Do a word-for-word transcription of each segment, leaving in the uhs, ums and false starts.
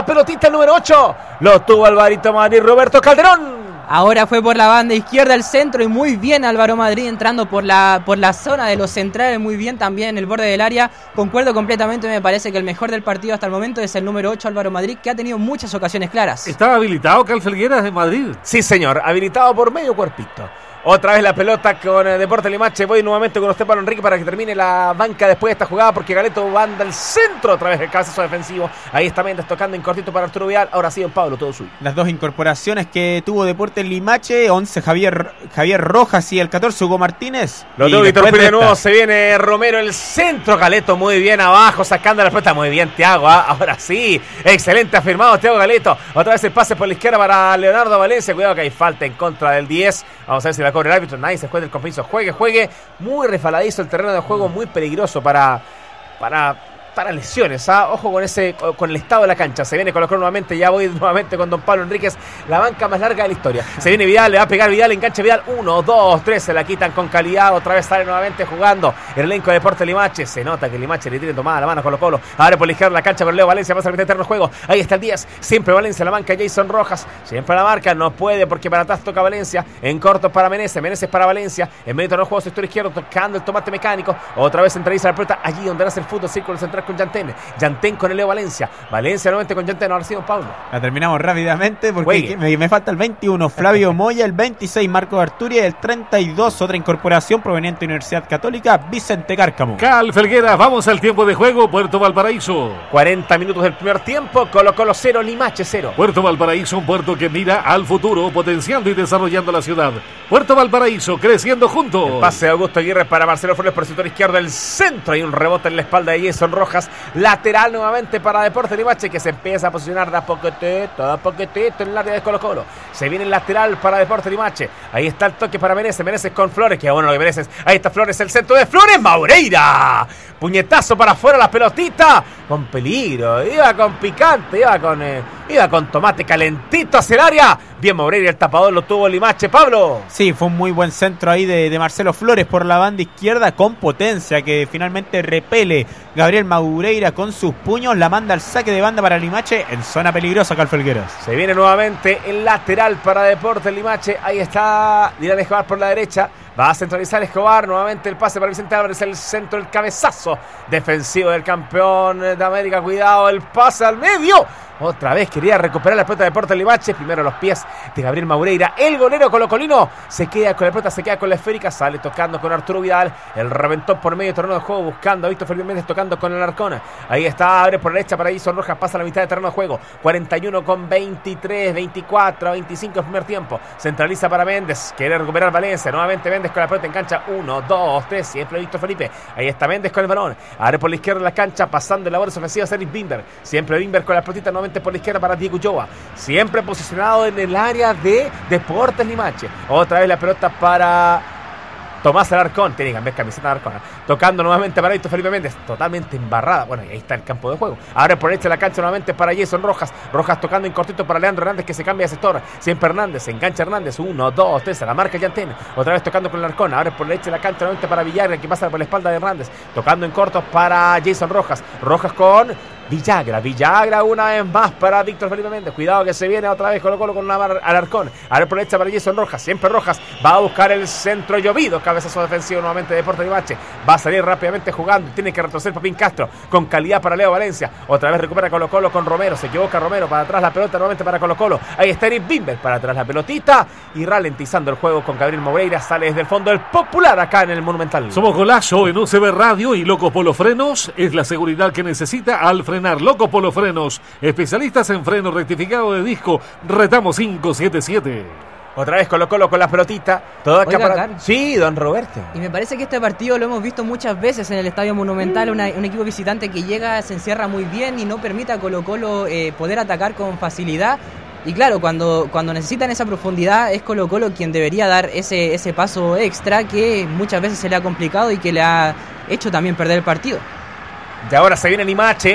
pelotita el número ocho. Lo tuvo Alvarito Madrid, Roberto Calderón. Ahora fue por la banda izquierda el centro y muy bien Álvaro Madrid entrando por la por la zona de los centrales, muy bien también en el borde del área. Concuerdo completamente, me parece que el mejor del partido hasta el momento es el número ocho, Álvaro Madrid, que ha tenido muchas ocasiones claras. ¿Estaba habilitado Cal Felgueras en Madrid? Sí, señor, habilitado por medio cuerpito. Otra vez la pelota con eh, Deportes Limache. Voy nuevamente con usted, Pablo Enrique, para que termine la banca después de esta jugada, porque Galeto banda el centro otra vez el cabezazo defensivo. Ahí está Méndez tocando en cortito para Arturo Vidal. Ahora sí, don Pablo, todo suyo. Las dos incorporaciones que tuvo Deportes Limache, once Javier, Javier Rojas y el catorce Hugo Martínez. Lo tuvo Víctor Pérez de nuevo, se viene Romero, el centro. Galeto muy bien abajo, sacando la pelota. Muy bien, Thiago, ¿eh? Ahora sí, excelente afirmado Thiago Galeto. Otra vez el pase por la izquierda para Leonardo Valencia. Cuidado que hay falta en contra del diez. Vamos a ver si la cobra el árbitro. Nadie se juega el compromiso. Juegue, juegue. Muy resbaladizo el terreno de juego, muy peligroso para, para, para lesiones. ¿Ah? Ojo con ese, con el estado de la cancha. Se viene Colo-Colo nuevamente. Ya voy nuevamente con don Pablo Enríquez. La banca más larga de la historia. Se viene Vidal, le va a pegar Vidal, enganche Vidal. Uno, dos, tres. Se la quitan con calidad. Otra vez sale nuevamente jugando el elenco de Deportes Limache. Se nota que Limache le tiene tomada la mano a Colo-Colo. Abre por la izquierda la cancha con Leo Valencia. Pasa al meter terreno juego. Ahí está el diez. Siempre Valencia la banca. Jason Rojas. Siempre la marca. No puede porque para atrás toca Valencia. En corto para Meneses. Meneses para Valencia. En medio de los juegos sector izquierdo. Tocando el tomate mecánico. Otra vez centraliza la pelota. Allí donde nace el fútbol. Círculo central con Yantén. Yantén con el Leo Valencia. Valencia nuevamente con Yantén. Ahora sí, don Pablo. La terminamos rápidamente porque me, me falta el veintiuno. Flavio Moya. El veintiséis. Marco Arturia. El treinta y dos. Otra incorporación proveniente de Universidad Católica. Vicente Cárcamo. Cal Felgueras. Vamos al tiempo de juego. Puerto Valparaíso. cuarenta minutos del primer tiempo. Colo-Colo cero. Limache cero. Puerto Valparaíso. Un puerto que mira al futuro, potenciando y desarrollando la ciudad. Puerto Valparaíso. Creciendo juntos. El pase de Augusto Aguirre para Marcelo Flores por el sector izquierdo. El centro. Hay un rebote en la espalda de Jason Rojas. Lateral nuevamente para Deportes Limache, que se empieza a posicionar de a poquitito, de a poquitito en el área de Colo-Colo. Se viene el lateral para Deportes Limache. Ahí está el toque para Meneses. Meneses con Flores, que bueno lo que Meneses. Ahí está Flores, el centro de Flores. Maureira. Puñetazo para afuera, la pelotita. Con peligro. Iba con picante. Iba con, eh, iba con tomate calentito hacia el área. Bien Maureira, el tapador lo tuvo Limache. Pablo. Sí, fue un muy buen centro ahí de, de Marcelo Flores por la banda izquierda con potencia, que finalmente repele Gabriel Maureira con sus puños. La manda al saque de banda para Limache en zona peligrosa, Cal Felgueras. Se viene nuevamente el lateral para Deportes Limache. Ahí está Dylan Escobar por la derecha. Va a centralizar Escobar. Nuevamente el pase para Vicente Álvarez. El centro, el cabezazo defensivo del campeón de América. Cuidado, el pase al medio. Otra vez quería recuperar la pelota de Deportes Limache. Primero los pies de Gabriel Maureira. El golero colocolino se queda con la pelota, se queda con la esférica. Sale tocando con Arturo Vidal. El reventón por medio terreno de juego, buscando a Víctor Felipe Méndez, tocando con el Arcona. Ahí está, abre por la derecha para Jason Rojas. Pasa a la mitad de terreno de juego. cuarenta y uno con veintitrés, veinticuatro, veinticinco el primer tiempo. Centraliza para Méndez. Quiere recuperar Valencia. Nuevamente Méndez con la pelota en cancha. uno, dos, tres. Siempre Víctor Felipe. Ahí está Méndez con el balón. Abre por la izquierda la cancha. Pasando en labores ofensivas Eric Bimber. Siempre Bimber con la pelotita nuevamente por la izquierda para Diego Ulloa. Siempre posicionado en el área de Deportes Limache. Otra vez la pelota para Tomás Alarcón. Tiene que cambiar camiseta de Alarcón. Tocando nuevamente para Víctor Felipe Méndez. Totalmente embarrada. Bueno, y ahí está el campo de juego. Abre por derecha la cancha nuevamente para Jason Rojas. Rojas tocando en cortito para Leandro Hernández, que se cambia de sector. Siempre Hernández. Se engancha Hernández. Uno, dos, tres. A la marca Yantén. Otra vez tocando con Alarcón. Abre por derecha la cancha nuevamente para Villagra, que pasa por la espalda de Hernández. Tocando en corto para Jason Rojas. Rojas con Villagra. Villagra una vez más para Víctor Felipe Méndez. Cuidado que se viene otra vez Colo-Colo con Alarcón. Abre por derecha para Jason Rojas. Siempre Rojas. Va a buscar el centro llovido. Cabezazo defensivo nuevamente de Deportes Limache. Va a salir rápidamente jugando. Tiene que retroceder Papín Castro. Con calidad para Leo Valencia. Otra vez recupera Colo-Colo con Romero. Se equivoca Romero. Para atrás la pelota nuevamente para Colo-Colo. Ahí está Eric Bimber. Para atrás la pelotita. Y ralentizando el juego con Gabriel Maureira. Sale desde el fondo el Popular acá en el Monumental. Somos Golazo en U C B Radio y Loco Polo Frenos. Es la seguridad que necesita al frenar. Loco Polo Frenos. Especialistas en freno rectificado de disco. Retamo cinco siete siete. Otra vez Colo-Colo con la pelotita. Todo acá Oiga, para... Carlos. Sí, don Roberto. Y me parece que este partido lo hemos visto muchas veces en el Estadio Monumental. Una, un equipo visitante que llega, se encierra muy bien y no permite a Colo-Colo eh, poder atacar con facilidad. Y claro, cuando, cuando necesitan esa profundidad es Colo-Colo quien debería dar ese, ese paso extra que muchas veces se le ha complicado y que le ha hecho también perder el partido. Y ahora se viene Limache.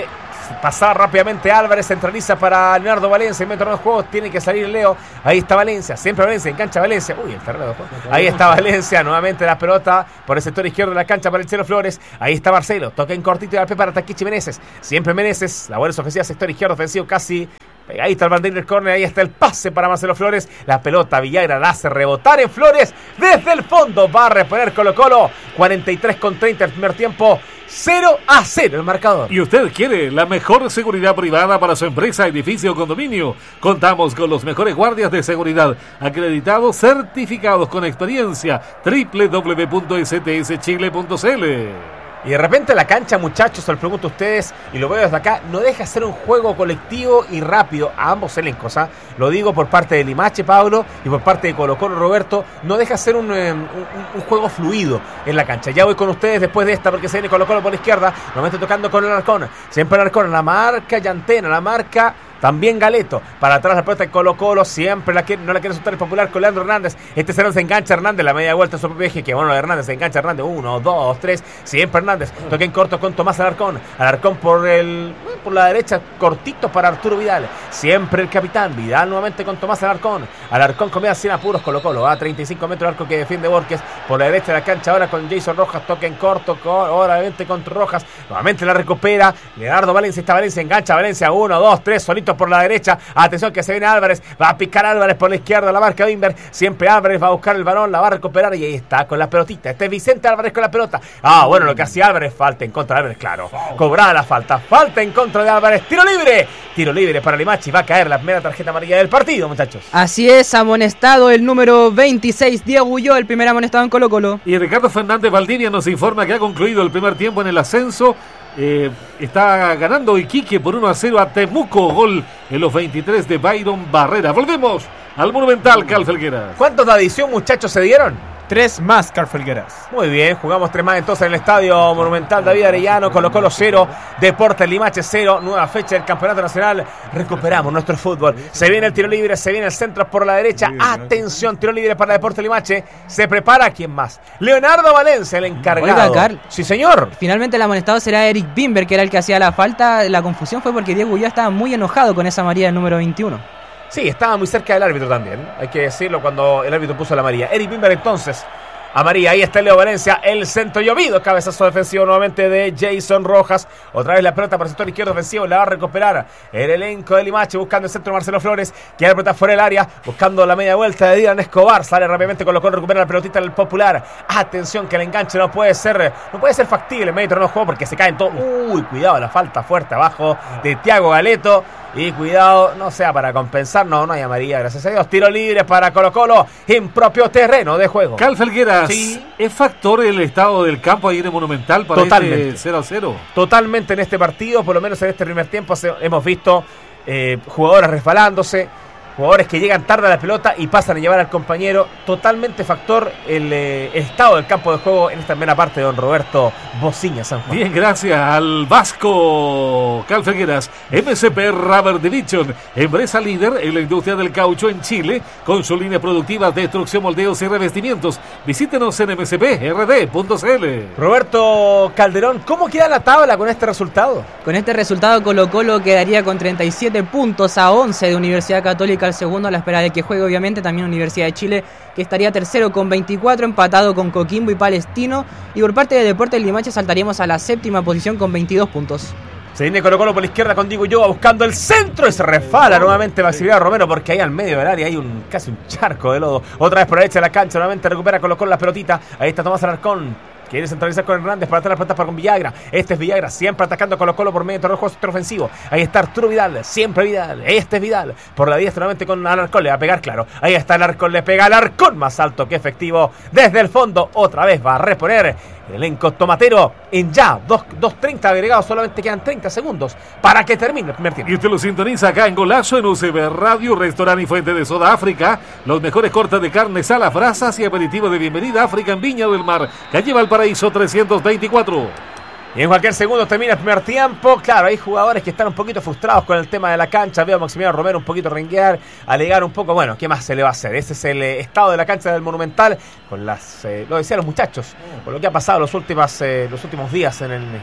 pasaba rápidamente Álvarez, centraliza para Leonardo Valencia. En medio de los juegos tiene que salir Leo. Ahí está Valencia, siempre Valencia, engancha Valencia. Uy, el terreno de juego. Ahí está Valencia, nuevamente la pelota por el sector izquierdo de la cancha para el Chelo Flores. Ahí está Marcelo, toca en cortito y al pie para Taquichi Meneses. Siempre Meneses, la buena ofensiva, sector izquierdo ofensivo casi. Ahí está el banderín del córner, ahí está el pase para Marcelo Flores. La pelota Villagra la hace rebotar en Flores. Desde el fondo va a reponer Colo Colo. cuarenta y tres con treinta el primer tiempo. cero a cero el marcador. ¿Y usted quiere la mejor seguridad privada para su empresa, edificio o condominio? Contamos con los mejores guardias de seguridad, acreditados, certificados con experiencia. doble u doble u doble u punto s t s chile punto c l. Y de repente la cancha, muchachos, se lo pregunto a ustedes y lo veo desde acá, no deja ser un juego colectivo y rápido a ambos elencos, ¿eh? Lo digo por parte de Limache, Pablo, y por parte de Colo Colo, Roberto, no deja ser un, eh, un, un juego fluido en la cancha. Ya voy con ustedes después de esta porque se viene Colo Colo por la izquierda, nuevamente tocando con el Alarcón, siempre el Alarcón, la marca Llantena, la marca... También Galeto, para atrás la pelota de Colo Colo, siempre la quiere, no la quiere soltar el popular con Leandro Hernández. Este será se engancha Hernández, la media vuelta en su propio eje, que bueno, Hernández se engancha Hernández, uno, dos, tres, siempre Hernández, toca en corto con Tomás Alarcón, Alarcón por el por la derecha, cortito para Arturo Vidal, siempre el capitán, Vidal nuevamente con Tomás Alarcón, Alarcón comienza sin apuros, Colo Colo, a treinta y cinco metros el arco que defiende Borges, por la derecha de la cancha ahora con Jason Rojas, toca en corto, con, obviamente contra Rojas, nuevamente la recupera, Leonardo Valencia, está Valencia, engancha Valencia, uno, dos, tres, solito por la derecha. Atención que se viene Álvarez, va a picar Álvarez por la izquierda, la marca Wimber, siempre Álvarez va a buscar el balón, la va a recuperar y ahí está con la pelotita, este es Vicente Álvarez con la pelota, ah bueno, lo que hacía Álvarez, falta en contra de Álvarez, claro, cobrada la falta, falta en contra de Álvarez, tiro libre, tiro libre para Limache, va a caer la primera tarjeta amarilla del partido, muchachos. Así es, amonestado el número veintiséis, Diego Ulloa, el primer amonestado en Colo Colo. Y Ricardo Fernández Valdivia nos informa que ha concluido el primer tiempo en el ascenso. Eh, está ganando Iquique por uno a cero a Temuco, gol en los veintitrés de Byron Barrera. Volvemos al Monumental, Carl Felgueras. ¿Cuántos de adición, muchachos, se dieron? Tres más, Carl Felgueras. Muy bien, jugamos tres más entonces en el Estadio Monumental David Arellano, Colo Colo cero, Deportes Limache cero, nueva fecha del Campeonato Nacional, recuperamos nuestro fútbol, se viene el tiro libre, se viene el centro por la derecha, atención, tiro libre para Deportes Limache, se prepara, ¿quién más? Leonardo Valencia, el encargado. Oiga, Carl, sí señor. Finalmente el amonestado será Eric Bimber, que era el que hacía la falta, la confusión fue porque Diego Ulloa estaba muy enojado con esa amarilla del número veintiuno. Sí, estaba muy cerca del árbitro también, hay que decirlo cuando el árbitro puso la amarilla. Eric Bimber entonces, amarilla, ahí está Leo Valencia, el centro llovido, cabezazo defensivo nuevamente de Jason Rojas, otra vez la pelota por el sector izquierdo ofensivo, la va a recuperar el elenco de Limache, buscando el centro Marcelo Flores, que la pelota fuera del área, buscando la media vuelta de Dylan Escobar, sale rápidamente con lo cual recupera la pelotita del Popular, atención que el enganche no puede ser, no puede ser factible en medio de terreno de juego porque se caen todos, uy, cuidado, la falta fuerte abajo de Thiago Galeto, y cuidado, no sea para compensar, no, no hay amarilla, gracias a Dios, tiro libre para Colo Colo en propio terreno de juego. Carl Felgueras, sí. ¿Es factor el estado del campo ahí en el Monumental para Totalmente. este cero a cero? Totalmente en este partido, por lo menos en este primer tiempo se, hemos visto eh, jugadores resbalándose, jugadores que llegan tarde a la pelota y pasan a llevar al compañero. Totalmente factor el, eh, el estado del campo de juego en esta primera parte de don Roberto Bociña San Juan. Bien, gracias al Vasco Carl Felgueras. M C P Rubber Division, empresa líder en la industria del caucho en Chile, con su línea productiva de destrucción, moldeos y revestimientos. Visítenos en m c p r d punto c l. Roberto Calderón, ¿cómo queda la tabla con este resultado? Con este resultado Colo Colo quedaría con treinta y siete puntos a once de Universidad Católica al segundo, a la espera de que juegue obviamente también Universidad de Chile, que estaría tercero con veinticuatro, empatado con Coquimbo y Palestino, y por parte de Deportes Limache saltaríamos a la séptima posición con veintidós puntos. Se viene Colo Colo por la izquierda con Diego Ulloa buscando el centro y se resbala nuevamente Maximiliano Romero porque ahí al medio del área hay un casi un charco de lodo. Otra vez por la derecha de la cancha, nuevamente recupera Colo Colo la pelotita. Ahí está Tomás Alarcón. Quiere centralizar con Hernández para atrás la pelota para con Villagra. Este es Villagra, siempre atacando a Colo Colo por medio de todo el juego ofensivo. Ahí está Arturo Vidal, siempre Vidal. Este es Vidal. Por la diestra nuevamente con Alarcón, le va a pegar, claro. Ahí está Alarcón, le pega Alarcón, más alto que efectivo. Desde el fondo, otra vez va a reponer el elenco tomatero en ya dos treinta agregados. Solamente quedan treinta segundos para que termine el primer tiempo. Y usted lo sintoniza acá en Golazo, en U C B Radio, restaurante y fuente de soda África. Los mejores cortes de carne, salas, brasas y aperitivos de bienvenida África en Viña del Mar, calle Valparaíso trescientos veinticuatro. Y en cualquier segundo termina el primer tiempo. Claro, hay jugadores que están un poquito frustrados con el tema de la cancha. Veo a Maximiliano Romero un poquito renguear, alegar un poco. Bueno, ¿qué más se le va a hacer? Ese es el eh, estado de la cancha del Monumental. Con las, eh, lo decían los muchachos, con lo que ha pasado los últimos, eh, los últimos días en el,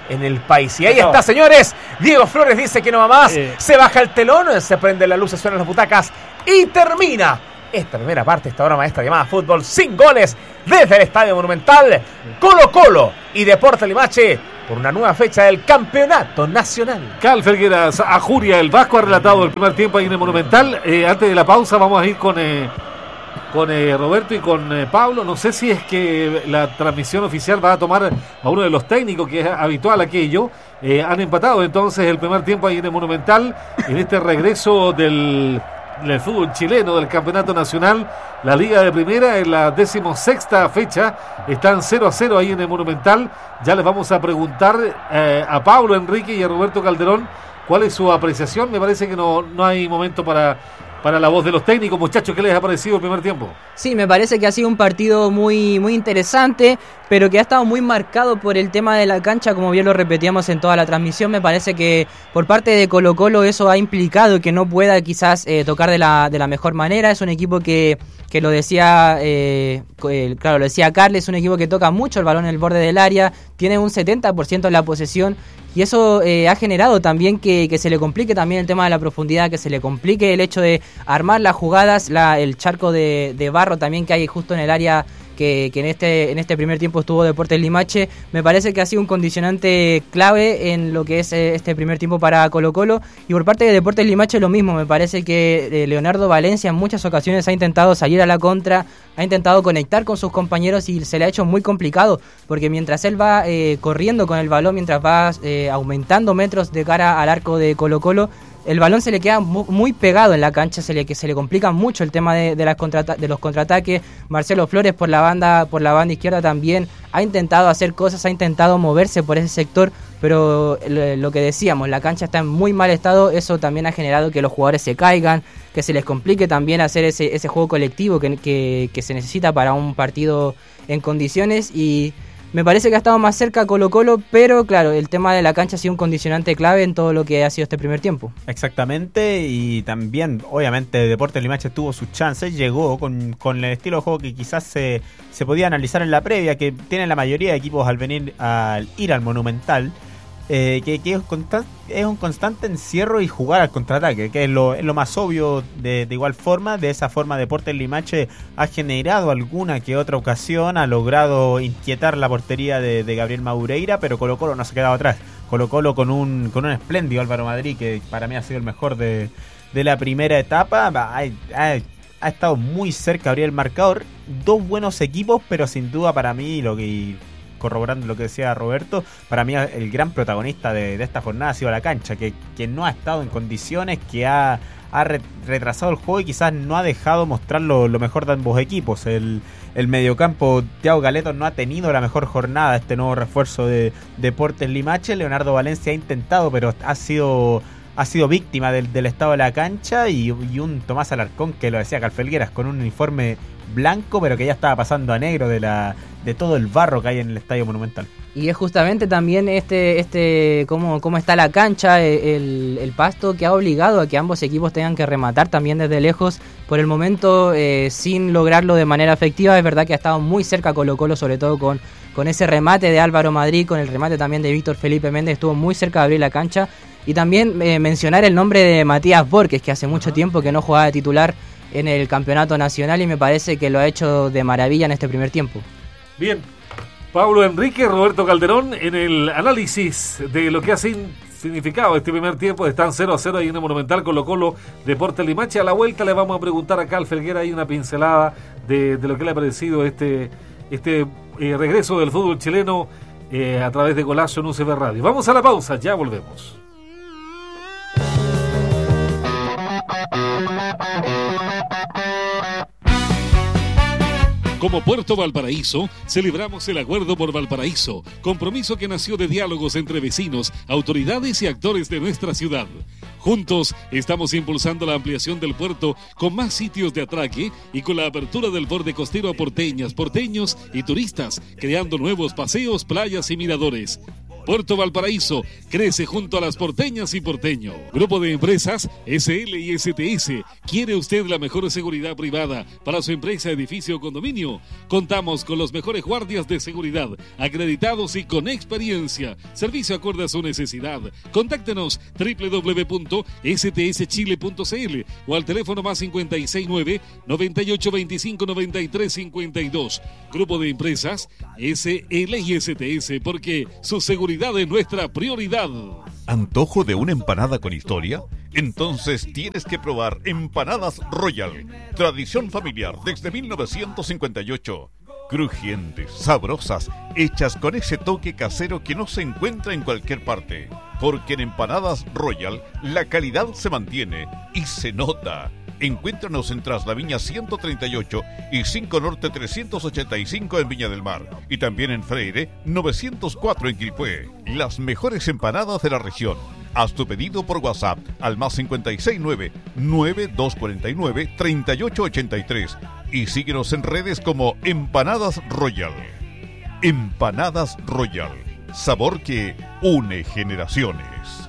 en el país. Y ahí está, señores. Diego Flores dice que no va más. Eh. Se baja el telón, se prende la luz, se suenan las butacas y termina esta primera parte, esta hora maestra llamada fútbol sin goles desde el Estadio Monumental. Colo Colo y Deportes Limache por una nueva fecha del Campeonato Nacional. Cal Felgueras, a Juria, el Vasco ha relatado el primer tiempo ahí en el Monumental. Eh, antes de la pausa vamos a ir con... Eh... con eh, Roberto y con eh, Pablo. No sé si es que la transmisión oficial va a tomar a uno de los técnicos, que es habitual aquello. Eh, han empatado entonces el primer tiempo ahí en el Monumental, en este regreso del, del fútbol chileno, del Campeonato Nacional. La Liga de Primera en la decimosexta fecha están cero a cero ahí en el Monumental. Ya les vamos a preguntar eh, a Pablo Enrique y a Roberto Calderón cuál es su apreciación. Me parece que no, no hay momento para Para la voz de los técnicos. Muchachos, ¿qué les ha parecido el primer tiempo? Sí, me parece que ha sido un partido muy, muy interesante, pero que ha estado muy marcado por el tema de la cancha, como bien lo repetíamos en toda la transmisión. Me parece que por parte de Colo Colo eso ha implicado que no pueda quizás eh, tocar de la, de la mejor manera. Es un equipo que, que lo decía, eh, claro, lo decía Carles, es un equipo que toca mucho el balón en el borde del área, tiene un setenta por ciento de la posesión. Y eso eh, ha generado también que, que se le complique también el tema de la profundidad, que se le complique el hecho de armar las jugadas, la, el charco de, de barro también que hay justo en el área que, que en este en este primer tiempo estuvo Deportes Limache. Me parece que ha sido un condicionante clave en lo que es este primer tiempo para Colo Colo. Y por parte de Deportes Limache lo mismo, me parece que eh, Leonardo Valencia en muchas ocasiones ha intentado salir a la contra, ha intentado conectar con sus compañeros y se le ha hecho muy complicado, porque mientras él va eh, corriendo con el balón, mientras va eh, aumentando metros de cara al arco de Colo Colo, el balón se le queda muy pegado en la cancha, se le, que se le complica mucho el tema de, de, las contrata- de los contraataques. Marcelo Flores por la banda por la banda izquierda también ha intentado hacer cosas, ha intentado moverse por ese sector, pero lo, lo que decíamos, la cancha está en muy mal estado. Eso también ha generado que los jugadores se caigan, que se les complique también hacer ese, ese juego colectivo que, que, que se necesita para un partido en condiciones. Y me parece que ha estado más cerca Colo Colo, pero claro, el tema de la cancha ha sido un condicionante clave en todo lo que ha sido este primer tiempo. Exactamente, y también obviamente Deportes Limache tuvo sus chances, llegó con, con el estilo de juego que quizás se, se podía analizar en la previa, que tienen la mayoría de equipos al venir al ir al Monumental. Eh, que, que es, constant, es un constante encierro y jugar al contraataque, que es lo, es lo más obvio. De, de igual forma, de esa forma Deportes Limache ha generado alguna que otra ocasión, ha logrado inquietar la portería de, de Gabriel Madureira, pero Colo Colo no se ha quedado atrás. Colo Colo con un, con un espléndido Álvaro Madrid, que para mí ha sido el mejor de, de la primera etapa. Ha, ha, ha estado muy cerca abrir el marcador. Dos buenos equipos, pero sin duda para mí lo que... corroborando lo que decía Roberto, para mí el gran protagonista de, de esta jornada ha sido la cancha, que, que no ha estado en condiciones, que ha, ha re, retrasado el juego y quizás no ha dejado mostrar lo, lo mejor de ambos equipos. El, el mediocampo, Thiago Galeto no ha tenido la mejor jornada, este nuevo refuerzo de Deportes Limache. Leonardo Valencia ha intentado, pero ha sido... ha sido víctima del, del estado de la cancha, y, y un Tomás Alarcón, que lo decía Cal Felgueras, con un uniforme blanco, pero que ya estaba pasando a negro de la de todo el barro que hay en el Estadio Monumental. Y es justamente también este este cómo, cómo está la cancha, el, el pasto, que ha obligado a que ambos equipos tengan que rematar también desde lejos. Por el momento, eh, sin lograrlo de manera efectiva. Es verdad que ha estado muy cerca Colo Colo, sobre todo con, con ese remate de Álvaro Madrid, con el remate también de Víctor Felipe Méndez, estuvo muy cerca de abrir la cancha. Y también eh, mencionar el nombre de Matías Borges, que hace mucho tiempo que no jugaba de titular en el campeonato nacional, y me parece que lo ha hecho de maravilla en este primer tiempo. Bien, Pablo Enrique, Roberto Calderón, en el análisis de lo que ha significado este primer tiempo. Están cero a cero ahí en el Monumental, Colo Colo, Deportes Limache. A la vuelta le vamos a preguntar a Cal Felguera ahí una pincelada de, de lo que le ha parecido este, este eh, regreso del fútbol chileno eh, a través de Golazo en U C B Radio. Vamos a la pausa, ya volvemos. Como Puerto Valparaíso, celebramos el Acuerdo por Valparaíso, compromiso que nació de diálogos entre vecinos, autoridades y actores de nuestra ciudad. Juntos estamos impulsando la ampliación del puerto con más sitios de atraque y con la apertura del borde costero a porteñas, porteños y turistas, creando nuevos paseos, playas y miradores. Puerto Valparaíso crece junto a las porteñas y porteño. Grupo de Empresas S L y S T S. ¿Quiere usted la mejor seguridad privada para su empresa, edificio o condominio? Contamos con los mejores guardias de seguridad, acreditados y con experiencia. Servicio acorde a su necesidad. Contáctenos doble u doble u doble u punto s t s chile punto c l o al teléfono más cincuenta y seis nueve, noventa y ocho veinticinco, noventa y tres cincuenta y dos. Grupo de Empresas S L y S T S, porque su seguridad es nuestra prioridad. ¿Antojo de una empanada con historia? Entonces tienes que probar Empanadas Royal, tradición familiar desde mil novecientos cincuenta y ocho. Crujientes, sabrosas, hechas con ese toque casero que no se encuentra en cualquier parte. Porque en Empanadas Royal la calidad se mantiene y se nota. Encuéntranos en Tras la Viña ciento treinta y ocho y cinco Norte trescientos ochenta y cinco en Viña del Mar. Y también en Freire novecientos cuatro en Quilpué. Las mejores empanadas de la región. Haz tu pedido por WhatsApp al más cincuenta y seis nueve, nueve dos cuatro nueve, tres ocho ocho tres. Y síguenos en redes como Empanadas Royal. Empanadas Royal. Sabor que une generaciones.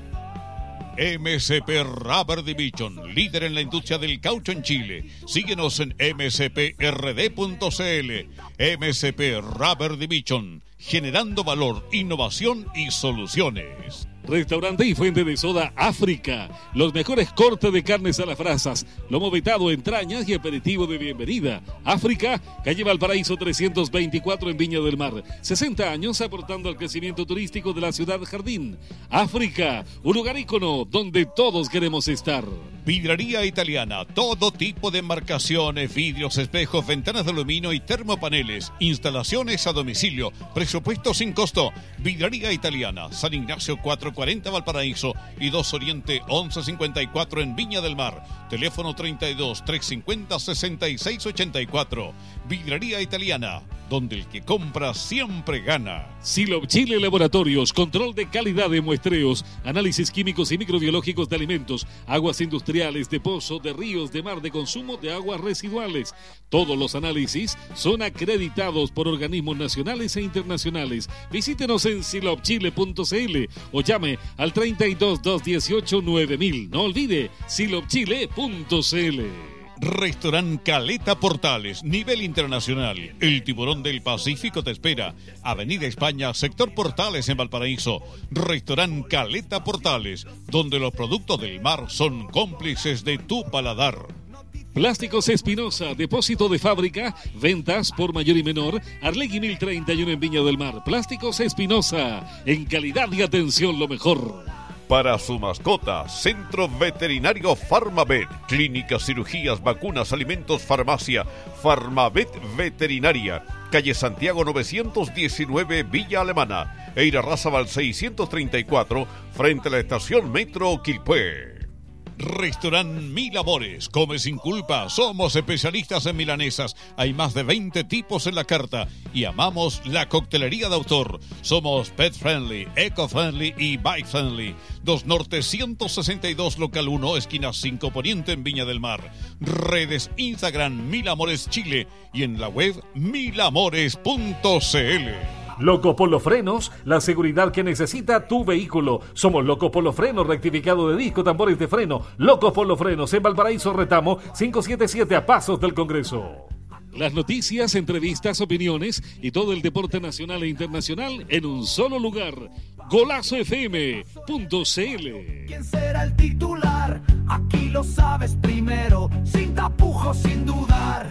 M S P Rubber Division, líder en la industria del caucho en Chile. Síguenos en m s p r d punto c l. M S P Rubber Division, generando valor, innovación y soluciones. Restaurante y fuente de soda África. Los mejores cortes de carnes a las brasas, lomo vetado, entrañas y aperitivo de bienvenida. África, calle Valparaíso trescientos veinticuatro en Viña del Mar. sesenta años aportando al crecimiento turístico de la ciudad jardín. África, un lugar ícono donde todos queremos estar. Vidraría Italiana, todo tipo de embarcaciones, vidrios, espejos, ventanas de aluminio y termopaneles. Instalaciones a domicilio, presupuesto sin costo. Vidraría Italiana, San Ignacio cuatrocientos cuarenta Valparaíso y dos Oriente once cincuenta y cuatro en Viña del Mar. Teléfono treinta y dos, trescientos cincuenta, sesenta y seis ochenta y cuatro. Vidraría Italiana, donde el que compra siempre gana. Silop Chile Laboratorios, control de calidad de muestreos, análisis químicos y microbiológicos de alimentos, aguas industriales, de pozo, de ríos, de mar, de consumo de aguas residuales. Todos los análisis son acreditados por organismos nacionales e internacionales. Visítenos en silop chile punto c l o llame al treinta y dos, doscientos dieciocho, nueve mil. No olvide, silop chile punto c l. Restaurant Caleta Portales, nivel internacional. El tiburón del Pacífico te espera. Avenida España, sector Portales en Valparaíso. Restaurant Caleta Portales, donde los productos del mar son cómplices de tu paladar. Plásticos Espinosa, depósito de fábrica, ventas por mayor y menor, Arlegui mil treinta y uno en Viña del Mar. Plásticos Espinosa, en calidad y atención lo mejor. Para su mascota, Centro Veterinario Farmavet. Clínicas, cirugías, vacunas, alimentos, farmacia. Farmavet Veterinaria. Calle Santiago novecientos diecinueve, Villa Alemana. Eira Razabal seiscientos treinta y cuatro, frente a la estación Metro Quilpué. Restaurant Mil Amores, come sin culpa, somos especialistas en milanesas, hay más de veinte tipos en la carta y amamos la coctelería de autor. Somos pet friendly, eco friendly y bike friendly. dos Norte ciento sesenta y dos, local uno, esquina cinco Poniente en Viña del Mar. Redes Instagram Mil Amores Chile y en la web mil amores punto c l. Loco por los frenos, la seguridad que necesita tu vehículo. Somos Locos por los frenos, rectificado de disco, tambores de freno. Locos por los frenos, en Valparaíso Retamo, quinientos setenta y siete a pasos del Congreso. Las noticias, entrevistas, opiniones y todo el deporte nacional e internacional en un solo lugar. golazo f m punto c l. ¿Quién será el titular? Aquí lo sabes primero, sin tapujos, sin dudar.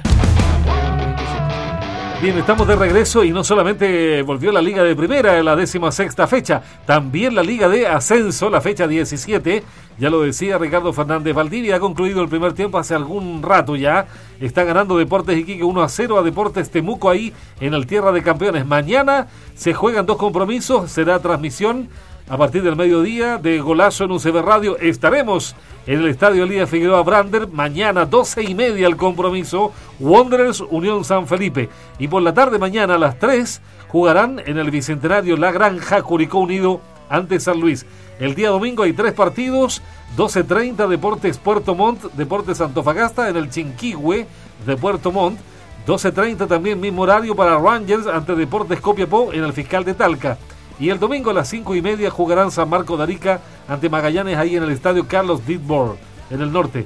Bien, estamos de regreso y no solamente volvió la Liga de Primera en la décima sexta fecha, también la Liga de Ascenso, la fecha diecisiete, ya lo decía Ricardo Fernández Valdivia, ha concluido el primer tiempo hace algún rato ya, está ganando Deportes Iquique uno a cero a Deportes Temuco ahí en el Tierra de Campeones. Mañana se juegan dos compromisos, será transmisión a partir del mediodía de Golazo en U C B Radio. Estaremos en el Estadio Elías Figueroa Brander, mañana doce y media el compromiso, Wanderers Unión San Felipe. Y por la tarde mañana a las tres jugarán en el Bicentenario La Granja, Curicó Unido ante San Luis. El día domingo hay tres partidos, doce treinta Deportes Puerto Montt, Deportes Antofagasta en el Chinquihue de Puerto Montt, doce treinta también mismo horario para Rangers ante Deportes Copiapó en el Fiscal de Talca. Y el domingo a las cinco y media jugarán San Marcos de Arica ante Magallanes ahí en el estadio Carlos Ditborg, en el norte.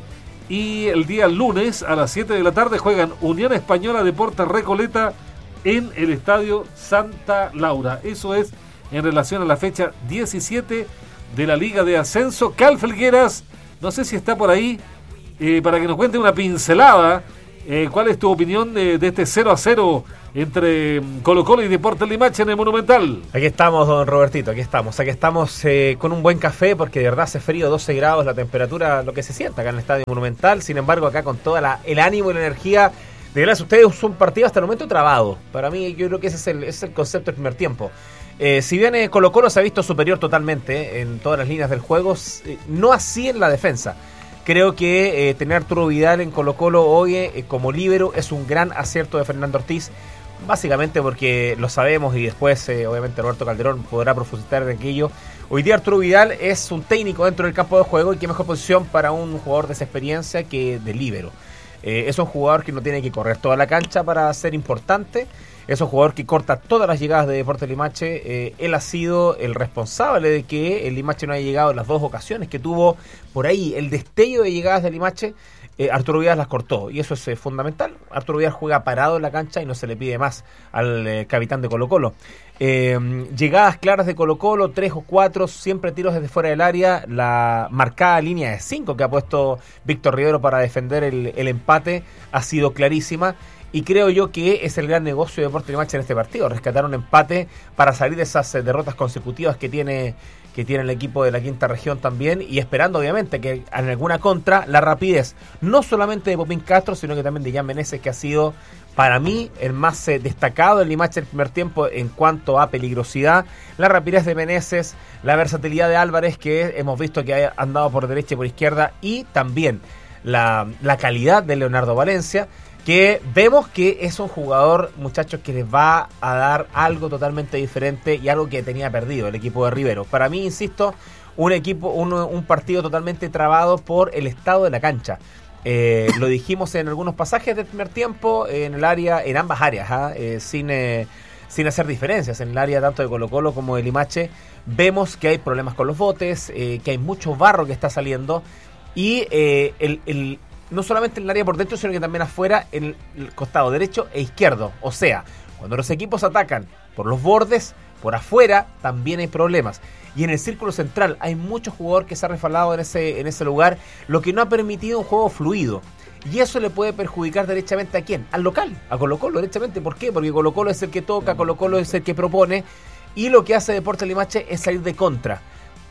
Y el día lunes a las siete de la tarde juegan Unión Española Deportes Recoleta en el estadio Santa Laura. Eso es en relación a la fecha diecisiete de la Liga de Ascenso. Cal Felgueras, no sé si está por ahí, eh, para que nos cuente una pincelada. Eh, ¿Cuál es tu opinión de, de este cero a cero entre Colo-Colo y Deportes Limache en el Monumental? Aquí estamos, don Robertito, aquí estamos. Aquí estamos eh, con un buen café porque de verdad hace frío, doce grados la temperatura, lo que se sienta acá en el Estadio Monumental. Sin embargo, acá con todo el ánimo y la energía de gracias a ustedes, es un partido hasta el momento trabado. Para mí, yo creo que ese es el, ese es el concepto del primer tiempo. Eh, si bien eh, Colo-Colo se ha visto superior totalmente eh, en todas las líneas del juego, eh, no así en la defensa. Creo que eh, tener a Arturo Vidal en Colo-Colo hoy eh, como líbero es un gran acierto de Fernando Ortiz, básicamente porque lo sabemos y después eh, obviamente Roberto Calderón podrá profundizar en aquello. Hoy día Arturo Vidal es un técnico dentro del campo de juego y qué mejor posición para un jugador de esa experiencia que de líbero. Eh, es un jugador que no tiene que correr toda la cancha para ser importante. Es un jugador que corta todas las llegadas de Deportes Limache. Eh, él ha sido el responsable de que el Limache no haya llegado en las dos ocasiones que tuvo por ahí el destello de llegadas de Limache. Eh, Arturo Vidal las cortó y eso es eh, fundamental. Arturo Vidal juega parado en la cancha y no se le pide más al eh, capitán de Colo-Colo. Eh, llegadas claras de Colo-Colo, tres o cuatro, siempre tiros desde fuera del área. La marcada línea de cinco que ha puesto Víctor Rivero para defender el, el empate ha sido clarísima. Y creo yo que es el gran negocio de Deportes Limache en este partido, rescatar un empate para salir de esas eh, derrotas consecutivas que tiene que tiene el equipo de la quinta región también, y esperando obviamente que en alguna contra la rapidez, no solamente de Popín Castro, sino que también de Jan Meneses, que ha sido para mí el más eh, destacado del Limache el primer tiempo en cuanto a peligrosidad. La rapidez de Meneses, la versatilidad de Álvarez, que hemos visto que ha andado por derecha y por izquierda, y también la, la calidad de Leonardo Valencia, que vemos que es un jugador, muchachos, que les va a dar algo totalmente diferente y algo que tenía perdido el equipo de Rivero. Para mí, insisto, un equipo, un, un partido totalmente trabado por el estado de la cancha. Eh, lo dijimos en algunos pasajes del primer tiempo, en el área, en ambas áreas, ¿eh? Eh, sin, eh, sin hacer diferencias, en el área tanto de Colo-Colo como de Limache. Vemos que hay problemas con los botes, eh, que hay mucho barro que está saliendo y eh, el... el no solamente en el área por dentro, sino que también afuera, en el costado derecho e izquierdo. O sea, cuando los equipos atacan por los bordes, por afuera, también hay problemas. Y en el círculo central hay mucho jugador que se ha resbalado en ese, en ese lugar, lo que no ha permitido un juego fluido. Y eso le puede perjudicar derechamente ¿a quién? Al local, a Colo-Colo derechamente. ¿Por qué? Porque Colo-Colo es el que toca, Colo-Colo es el que propone, y lo que hace Deportes Limache es salir de contra.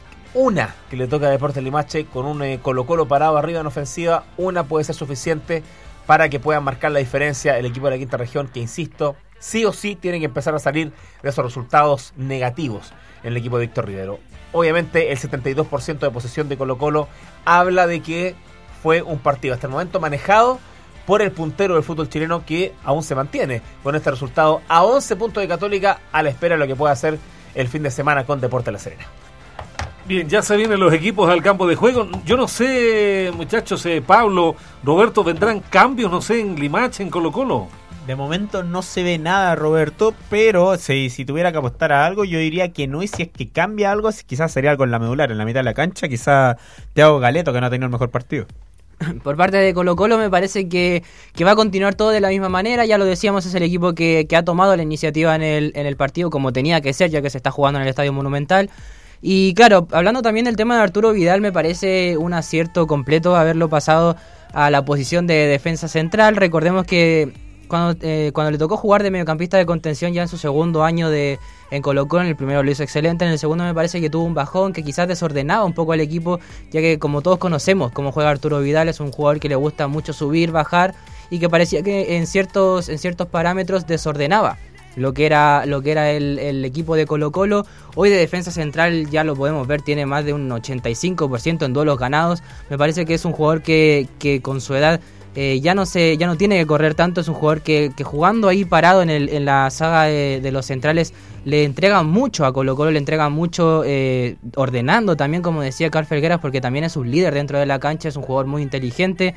Una que le toca a Deportes Limache con un eh, Colo-Colo parado arriba en ofensiva, una puede ser suficiente para que puedan marcar la diferencia el equipo de la quinta región, que insisto, sí o sí tiene que empezar a salir de esos resultados negativos en el equipo de Víctor Rivero. Obviamente el setenta y dos por ciento de posesión de Colo-Colo habla de que fue un partido hasta el momento manejado por el puntero del fútbol chileno, que aún se mantiene con este resultado a once puntos de Católica, a la espera de lo que pueda hacer el fin de semana con Deportes La Serena. Bien, ya se vienen los equipos al campo de juego. Yo no sé, muchachos, eh, Pablo, Roberto, ¿vendrán cambios, no sé, en Limache, en Colo-Colo? De momento no se ve nada, Roberto, pero si, si tuviera que apostar a algo, yo diría que no, y si es que cambia algo, quizás sería algo en la medular, en la mitad de la cancha, quizás Thiago Galeto, que no ha tenido el mejor partido. Por parte de Colo-Colo me parece que, que va a continuar todo de la misma manera. Ya lo decíamos, es el equipo que, que ha tomado la iniciativa en el, en el partido como tenía que ser, ya que se está jugando en el Estadio Monumental. Y claro, hablando también del tema de Arturo Vidal, me parece un acierto completo haberlo pasado a la posición de defensa central. Recordemos que cuando, eh, cuando le tocó jugar de mediocampista de contención ya en su segundo año de en Colo-Colo, en el primero lo hizo excelente, en el segundo me parece que tuvo un bajón que quizás desordenaba un poco al equipo, ya que como todos conocemos cómo juega Arturo Vidal, es un jugador que le gusta mucho subir, bajar, y que parecía que en ciertos, en ciertos parámetros desordenaba lo que era lo que era el, el equipo de Colo-Colo. Hoy de defensa central ya lo podemos ver, tiene más de un ochenta y cinco por ciento en duelos ganados. Me parece que es un jugador que, que con su edad eh, ya no se ya no tiene que correr tanto. Es un jugador que, que jugando ahí parado en, el, en la saga de, de los centrales le entrega mucho a Colo-Colo, le entrega mucho eh, ordenando también, como decía Carl Felgueras, porque también es un líder dentro de la cancha, es un jugador muy inteligente,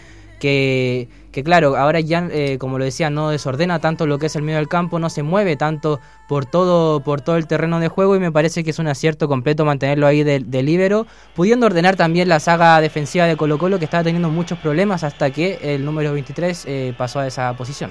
que, que claro, ahora ya, eh, como lo decía, no desordena tanto lo que es el medio del campo, no se mueve tanto por todo por todo el terreno de juego, y me parece que es un acierto completo mantenerlo ahí de, de líbero, pudiendo ordenar también la saga defensiva de Colo-Colo, que estaba teniendo muchos problemas hasta que el número veintitrés eh, pasó a esa posición.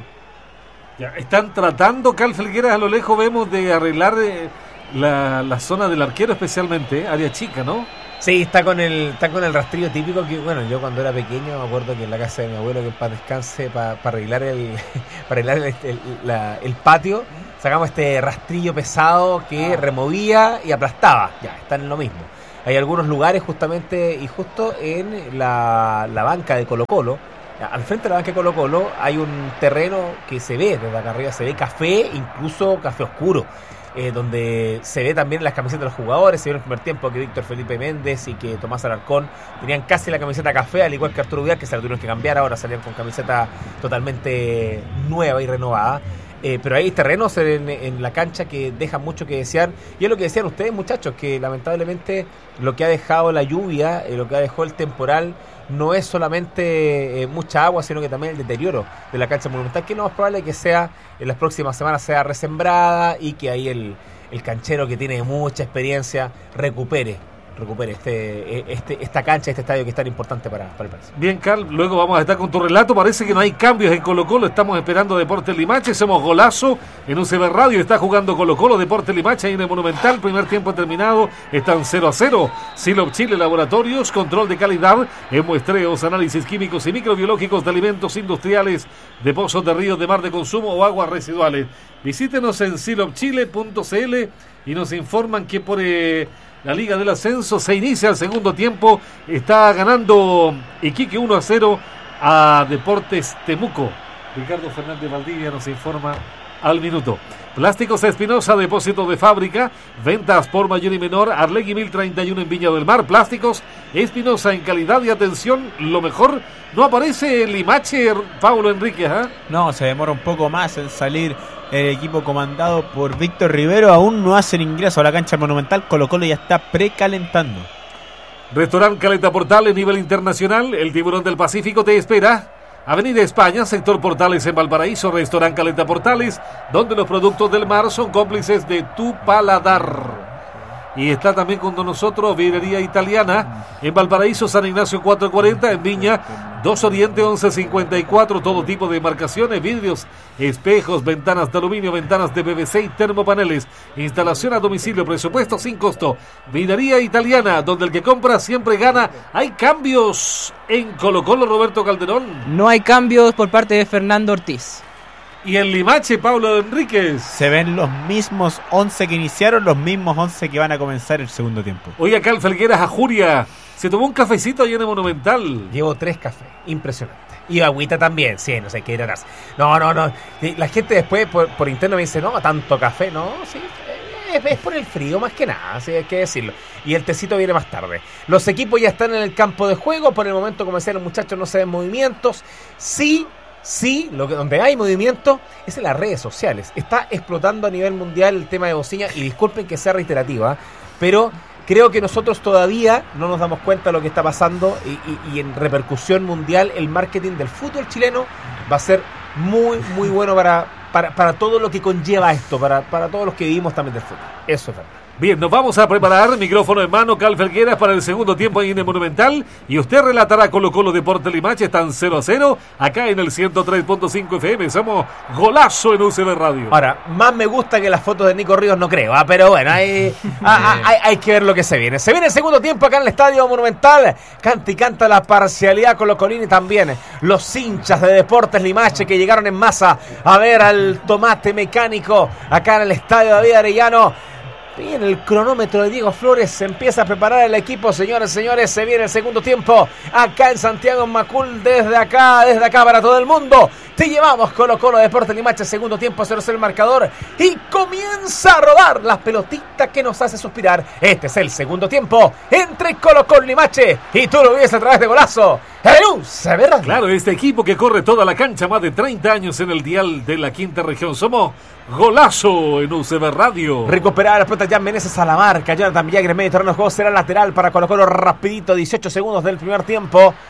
Ya, están tratando, Cal Felgueras, a lo lejos vemos de arreglar eh, la, la zona del arquero, especialmente, área chica, ¿no? Sí, está con el está con el rastrillo típico que, bueno, yo cuando era pequeño me acuerdo que en la casa de mi abuelo, que en paz descanse, para pa arreglar el para arreglar el, el, la, el patio, sacamos este rastrillo pesado que removía y aplastaba. Ya, están en lo mismo. Hay algunos lugares justamente, y justo en la, la banca de Colo-Colo, al frente de la banca de Colo-Colo hay un terreno que se ve, desde acá arriba se ve café, incluso café oscuro. Eh, donde se ve también las camisetas de los jugadores. Se vio en el primer tiempo que Víctor Felipe Méndez y que Tomás Alarcón tenían casi la camiseta café, al igual que Arturo Vidal, que se la tuvieron que cambiar, ahora salían con camiseta totalmente nueva y renovada. Eh, pero hay terrenos en, en la cancha que dejan mucho que desear, y es lo que decían ustedes, muchachos, que lamentablemente lo que ha dejado la lluvia, eh, lo que ha dejado el temporal, no es solamente eh, mucha agua, sino que también el deterioro de la cancha Monumental, que lo más probable es que sea en las próximas semanas sea resembrada, y que ahí el, el canchero, que tiene mucha experiencia, recupere recupere este, este esta cancha, este estadio que es tan importante para, para el país. Bien, Carl, luego vamos a estar con tu relato. Parece que no hay cambios en Colo-Colo, estamos esperando Deportes Limache. Somos Golazo en U C B Radio, está jugando Colo-Colo, Deportes Limache ahí en el Monumental. Primer tiempo terminado, están cero a cero. Silop Chile Laboratorios, control de calidad en muestreos, análisis químicos y microbiológicos de alimentos industriales, de pozos de ríos de mar de consumo o aguas residuales. Visítenos en silop chile punto c l y nos informan que por eh, la Liga del Ascenso se inicia el segundo tiempo. Está ganando Iquique uno a cero a Deportes Temuco. Ricardo Fernández Valdivia nos informa al minuto. Plásticos Espinosa, depósito de fábrica, ventas por mayor y menor, Arlegui mil treinta y uno en Viña del Mar. Plásticos Espinosa, en calidad y atención, lo mejor. No aparece el Limache, Paulo Enrique, ¿eh? No, se demora un poco más en salir el equipo comandado por Víctor Rivero. Aún no hacen ingreso a la cancha Monumental. Colo-Colo ya está precalentando. Restaurante Caleta Portales, nivel internacional, el Tiburón del Pacífico te espera. Avenida España, sector Portales en Valparaíso, Restaurante Caleta Portales, donde los productos del mar son cómplices de tu paladar. Y está también con nosotros Vidrería Italiana en Valparaíso, San Ignacio cuatrocientos cuarenta, en Viña dos Oriente once cincuenta y cuatro. Todo tipo de marcaciones, vidrios, espejos, ventanas de aluminio, ventanas de P V C y termopaneles. Instalación a domicilio, presupuesto sin costo. Vidrería Italiana, donde el que compra siempre gana. ¿Hay cambios en Colo-Colo, Roberto Calderón? No hay cambios por parte de Fernando Ortiz. Y en Limache, Pablo Enríquez. Se ven los mismos once que iniciaron, los mismos once que van a comenzar el segundo tiempo. Hoy acá el Felgueras a Juria se tomó un cafecito ahí en el Monumental. Llevo tres cafés, impresionante. Y agüita también, sí, no sé qué era. No, no, no. La gente después por, por interno me dice, no, tanto café, no, sí. Es, es por el frío más que nada, sí, hay que decirlo. Y el tecito viene más tarde. Los equipos ya están en el campo de juego. Por el momento, como decían los muchachos, no se ven movimientos. Sí. Sí, lo que, donde hay movimiento es en las redes sociales. Está explotando a nivel mundial el tema de Bociña, y disculpen que sea reiterativa, pero creo que nosotros todavía no nos damos cuenta de lo que está pasando, y, y, y en repercusión mundial el marketing del fútbol chileno va a ser muy, muy bueno para, para, para todo lo que conlleva esto, para, para todos los que vivimos también del fútbol. Eso es verdad. Bien, nos vamos a preparar, micrófono en mano, Cal Felgueras para el segundo tiempo ahí en el Monumental, y usted relatará Colo-Colo Deportes Limache. Están cero a cero acá en el ciento tres punto cinco F M. Somos Golazo en U C B Radio. Ahora, más me gusta que las fotos de Nico Ríos, no creo, ¿eh? Pero bueno, hay, hay, hay, hay que ver lo que se viene. Se viene el segundo tiempo acá en el Estadio Monumental. Canta y canta la parcialidad colocolina, y también los hinchas de Deportes Limache que llegaron en masa a ver al tomate mecánico acá en el Estadio David Arellano. Bien, el cronómetro de Diego Flores, se empieza a preparar el equipo, señores, señores, se viene el segundo tiempo acá en Santiago Macul, desde acá, desde acá para todo el mundo. Te llevamos Colo-Colo Deportes Limache, segundo tiempo, cero cero el marcador, y comienza a rodar las pelotitas que nos hace suspirar. Este es el segundo tiempo entre Colo-Colo Limache, y tú lo vives a través de Golazo. ¡Se verá! Claro, este equipo que corre toda la cancha, más de treinta años en el dial de la quinta región. Somos Golazo en U C B Radio. Recuperar las pelotas, Jan Meneses a la marca. Jonathan Villagre, medio terreno de juego, será lateral para Colo-Colo rapidito, dieciocho segundos del primer tiempo.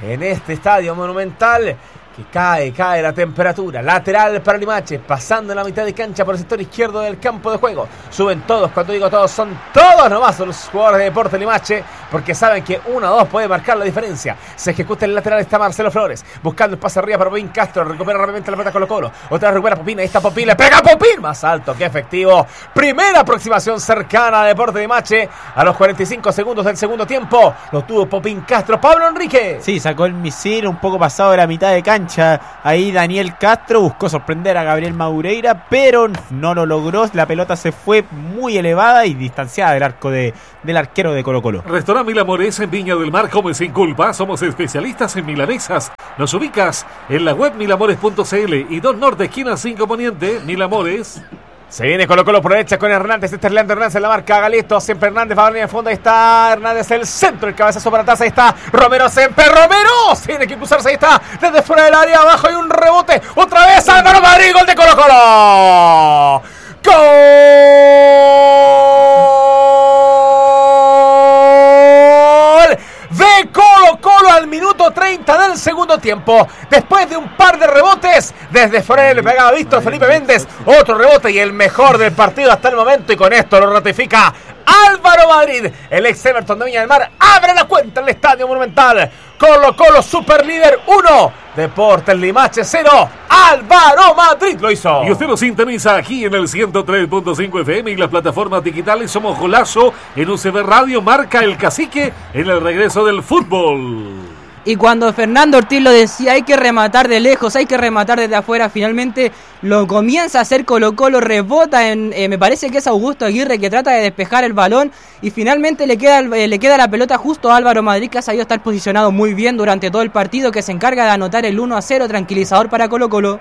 en este estadio Monumental. Que cae, cae la temperatura. Lateral para Limache, pasando en la mitad de cancha por el sector izquierdo del campo de juego. Suben todos, cuando digo todos, son todos nomás los jugadores de Deportes Limache, porque saben que uno o dos puede marcar la diferencia. Se ejecuta el lateral, está Marcelo Flores, buscando el pase arriba para Popín Castro, recupera rápidamente la pelota Colo Colo. Otra vez recupera Popín, ahí está Popín, le pega a Popín, más alto que efectivo. Primera aproximación cercana a Deportes Limache, a los cuarenta y cinco segundos del segundo tiempo. Lo tuvo Popín Castro, Pablo Enrique. Sí, sacó el misil un poco pasado de la mitad de cancha. Ahí Daniel Castro buscó sorprender a Gabriel Madureira, pero no lo logró. La pelota se fue muy elevada y distanciada del arco de, del arquero de Colo Colo. Restaurante Milamores en Viña del Mar, come sin culpa. Somos especialistas en milanesas. Nos ubicas en la web milamores punto cl y dos Norte, esquina cinco Poniente, Milamores. Se viene Colo Colo por derecha con Hernández. Este es Leandro Hernández en la marca. Galeto, siempre Hernández va a venir en fondo. Ahí está Hernández, el centro, el cabezazo para atrás. Ahí está Romero, siempre Romero. Tiene que cruzarse. Ahí está, desde fuera del área. Abajo hay un rebote. Otra vez Álvaro Madrid. Gol de Colo Colo. Gol de Colo Colo al minuto treinta del segundo tiempo. Después de un par de rebotes, desde fuera le pegaba Víctor Felipe Méndez. Otro rebote y el mejor del partido hasta el momento. Y con esto lo ratifica Álvaro Madrid. El ex Everton de Viña del Mar abre la cuenta en el Estadio Monumental. Colo Colo super líder uno, Deportes Limache cero. Álvaro Madrid lo hizo. Y usted lo sintoniza aquí en el ciento tres punto cinco F M y las plataformas digitales. Somos Golazo en U C B Radio, marca el cacique en el regreso del fútbol. Y cuando Fernando Ortiz lo decía, hay que rematar de lejos, hay que rematar desde afuera, finalmente lo comienza a hacer Colo Colo, rebota en, eh, me parece que es Augusto Aguirre que trata de despejar el balón y finalmente le queda, eh, le queda la pelota justo a Álvaro Madrid, que ha sabido estar posicionado muy bien durante todo el partido, que se encarga de anotar el uno a cero, tranquilizador para Colo Colo.